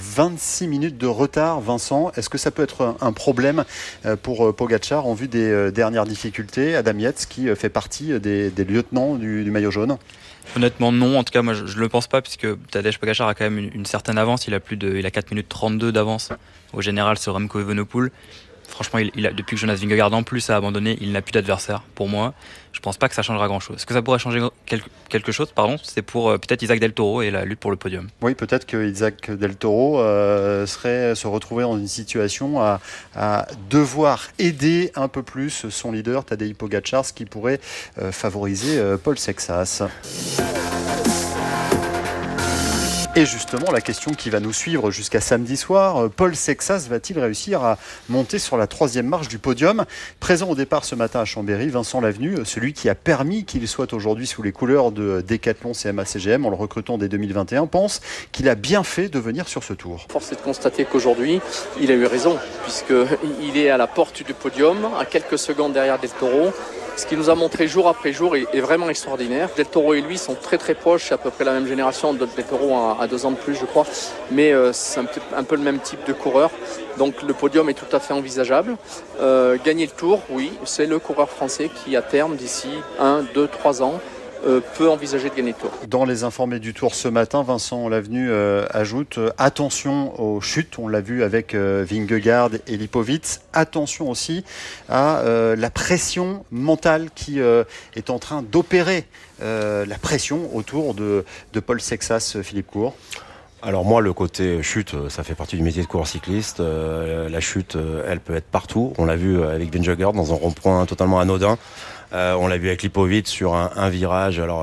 26 minutes de retard. Vincent, est-ce que ça peut être un problème pour Pogačar en vue des dernières difficultés ? Adam Yates qui fait partie des lieutenants du maillot jaune. Honnêtement non, en tout cas moi je le pense pas, puisque Tadej Pogačar a quand même une certaine avance, il a 4 minutes 32 d'avance au général sur Remco Evenepoel. Franchement, depuis que Jonas Vingegaard en plus a abandonné, il n'a plus d'adversaire pour moi. Je pense pas que ça changera grand-chose. Ce que ça pourrait changer quelque chose, c'est pour peut-être Isaac Del Toro et la lutte pour le podium. Oui, peut-être que Isaac Del Toro se retrouver dans une situation à devoir aider un peu plus son leader Tadej Pogačar, ce qui pourrait favoriser Paul Sexas. Et justement, la question qui va nous suivre jusqu'à samedi soir, Paul Sexas va-t-il réussir à monter sur la 3e marche du podium ? Présent au départ ce matin à Chambéry, Vincent Lavenu, celui qui a permis qu'il soit aujourd'hui sous les couleurs de Decathlon CMA-CGM en le recrutant dès 2021, pense qu'il a bien fait de venir sur ce tour. Force est de constater qu'aujourd'hui, il a eu raison, puisqu'il est à la porte du podium, à quelques secondes derrière Del Toro. Ce qu'il nous a montré jour après jour est vraiment extraordinaire. Del Toro et lui sont très très proches, à peu près la même génération. Del Toro a 2 ans de plus, je crois, mais c'est un peu le même type de coureur. Donc le podium est tout à fait envisageable. Gagner le Tour, oui, c'est le coureur français qui à terme, d'ici 1, 2, 3 ans, peut envisager de gagner le Tour. Dans les informés du Tour ce matin, Vincent Lavenu ajoute attention aux chutes, on l'a vu avec Vingegaard et Lipovic, attention aussi à la pression mentale qui est en train d'opérer la pression autour de Paul Sexas, Philippe Court. Alors moi, le côté chute, ça fait partie du métier de coureur cycliste. La chute, elle peut être partout. On l'a vu avec Vingegaard dans un rond-point totalement anodin. On l'a vu avec Lipovic sur un virage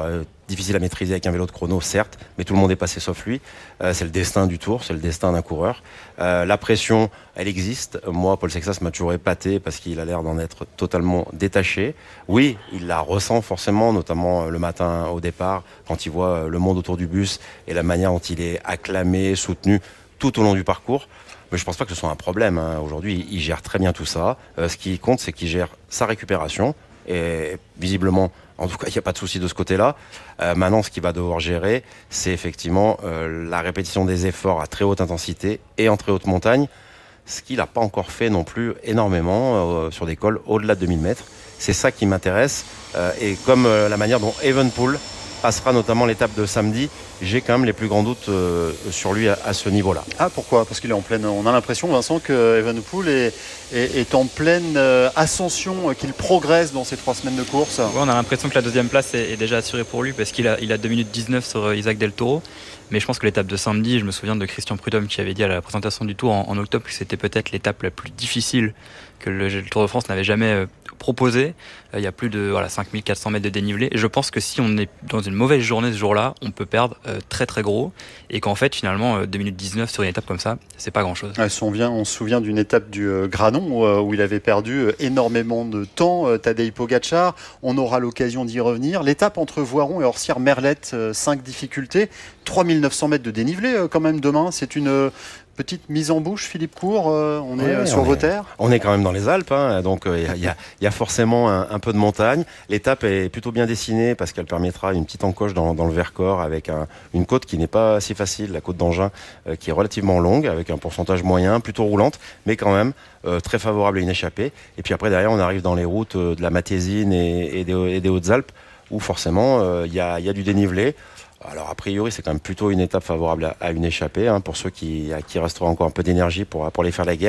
difficile à maîtriser avec un vélo de chrono, certes, mais tout le monde est passé sauf lui. C'est le destin du Tour, c'est le destin d'un coureur. La pression, elle existe. Moi, Paul Sexas m'a toujours épaté parce qu'il a l'air d'en être totalement détaché. Oui, il la ressent forcément, notamment le matin au départ, quand il voit le monde autour du bus et la manière dont il est acclamé, soutenu tout au long du parcours. Mais je pense pas que ce soit un problème. Aujourd'hui, il gère très bien tout ça. Ce qui compte, c'est qu'il gère sa récupération. Et visiblement, en tout cas, il n'y a pas de souci de ce côté-là. Maintenant, ce qu'il va devoir gérer, c'est effectivement la répétition des efforts à très haute intensité et en très haute montagne, ce qu'il n'a pas encore fait non plus énormément sur des cols au-delà de 2000 mètres. C'est ça qui m'intéresse. Et comme la manière dont Evenepoel passera notamment l'étape de samedi, j'ai quand même les plus grands doutes sur lui à ce niveau-là. Ah, pourquoi ? Parce qu'il est en pleine... On a l'impression, Vincent, que Evenepoel est en pleine ascension, qu'il progresse dans ces 3 semaines de course. Ouais, on a l'impression que la deuxième place est déjà assurée pour lui parce qu'il a 2 minutes 19 sur Isaac Del Toro. Mais je pense que l'étape de samedi, je me souviens de Christian Prudhomme qui avait dit à la présentation du Tour en octobre que c'était peut-être l'étape la plus difficile que le Tour de France n'avait jamais proposé. Il y a plus de 5400 mètres de dénivelé. Et je pense que si on est dans une mauvaise journée ce jour-là, on peut perdre très très gros. Et qu'en fait, finalement, 2 minutes 19 sur une étape comme ça, c'est pas grand-chose. On se souvient d'une étape du Granon où il avait perdu énormément de temps, Tadej Pogačar. On aura l'occasion d'y revenir. L'étape entre Voiron et Orsières-Merlette, 5 difficultés, 3900 mètres de dénivelé quand même demain. C'est une petite mise en bouche, Philippe Court, on est sur vos terres. On est quand même dans les Alpes, donc il y a forcément un peu de montagne. L'étape est plutôt bien dessinée parce qu'elle permettra une petite encoche dans le Vercors avec une côte qui n'est pas si facile, la côte d'Angin, qui est relativement longue, avec un pourcentage moyen, plutôt roulante, mais quand même très favorable à une échappée. Et puis après, derrière, on arrive dans les routes de la Matésine et des Hautes-Alpes, où forcément il y a du dénivelé. Alors a priori c'est quand même plutôt une étape favorable à une échappée pour ceux qui resteront encore un peu d'énergie pour aller faire la guerre.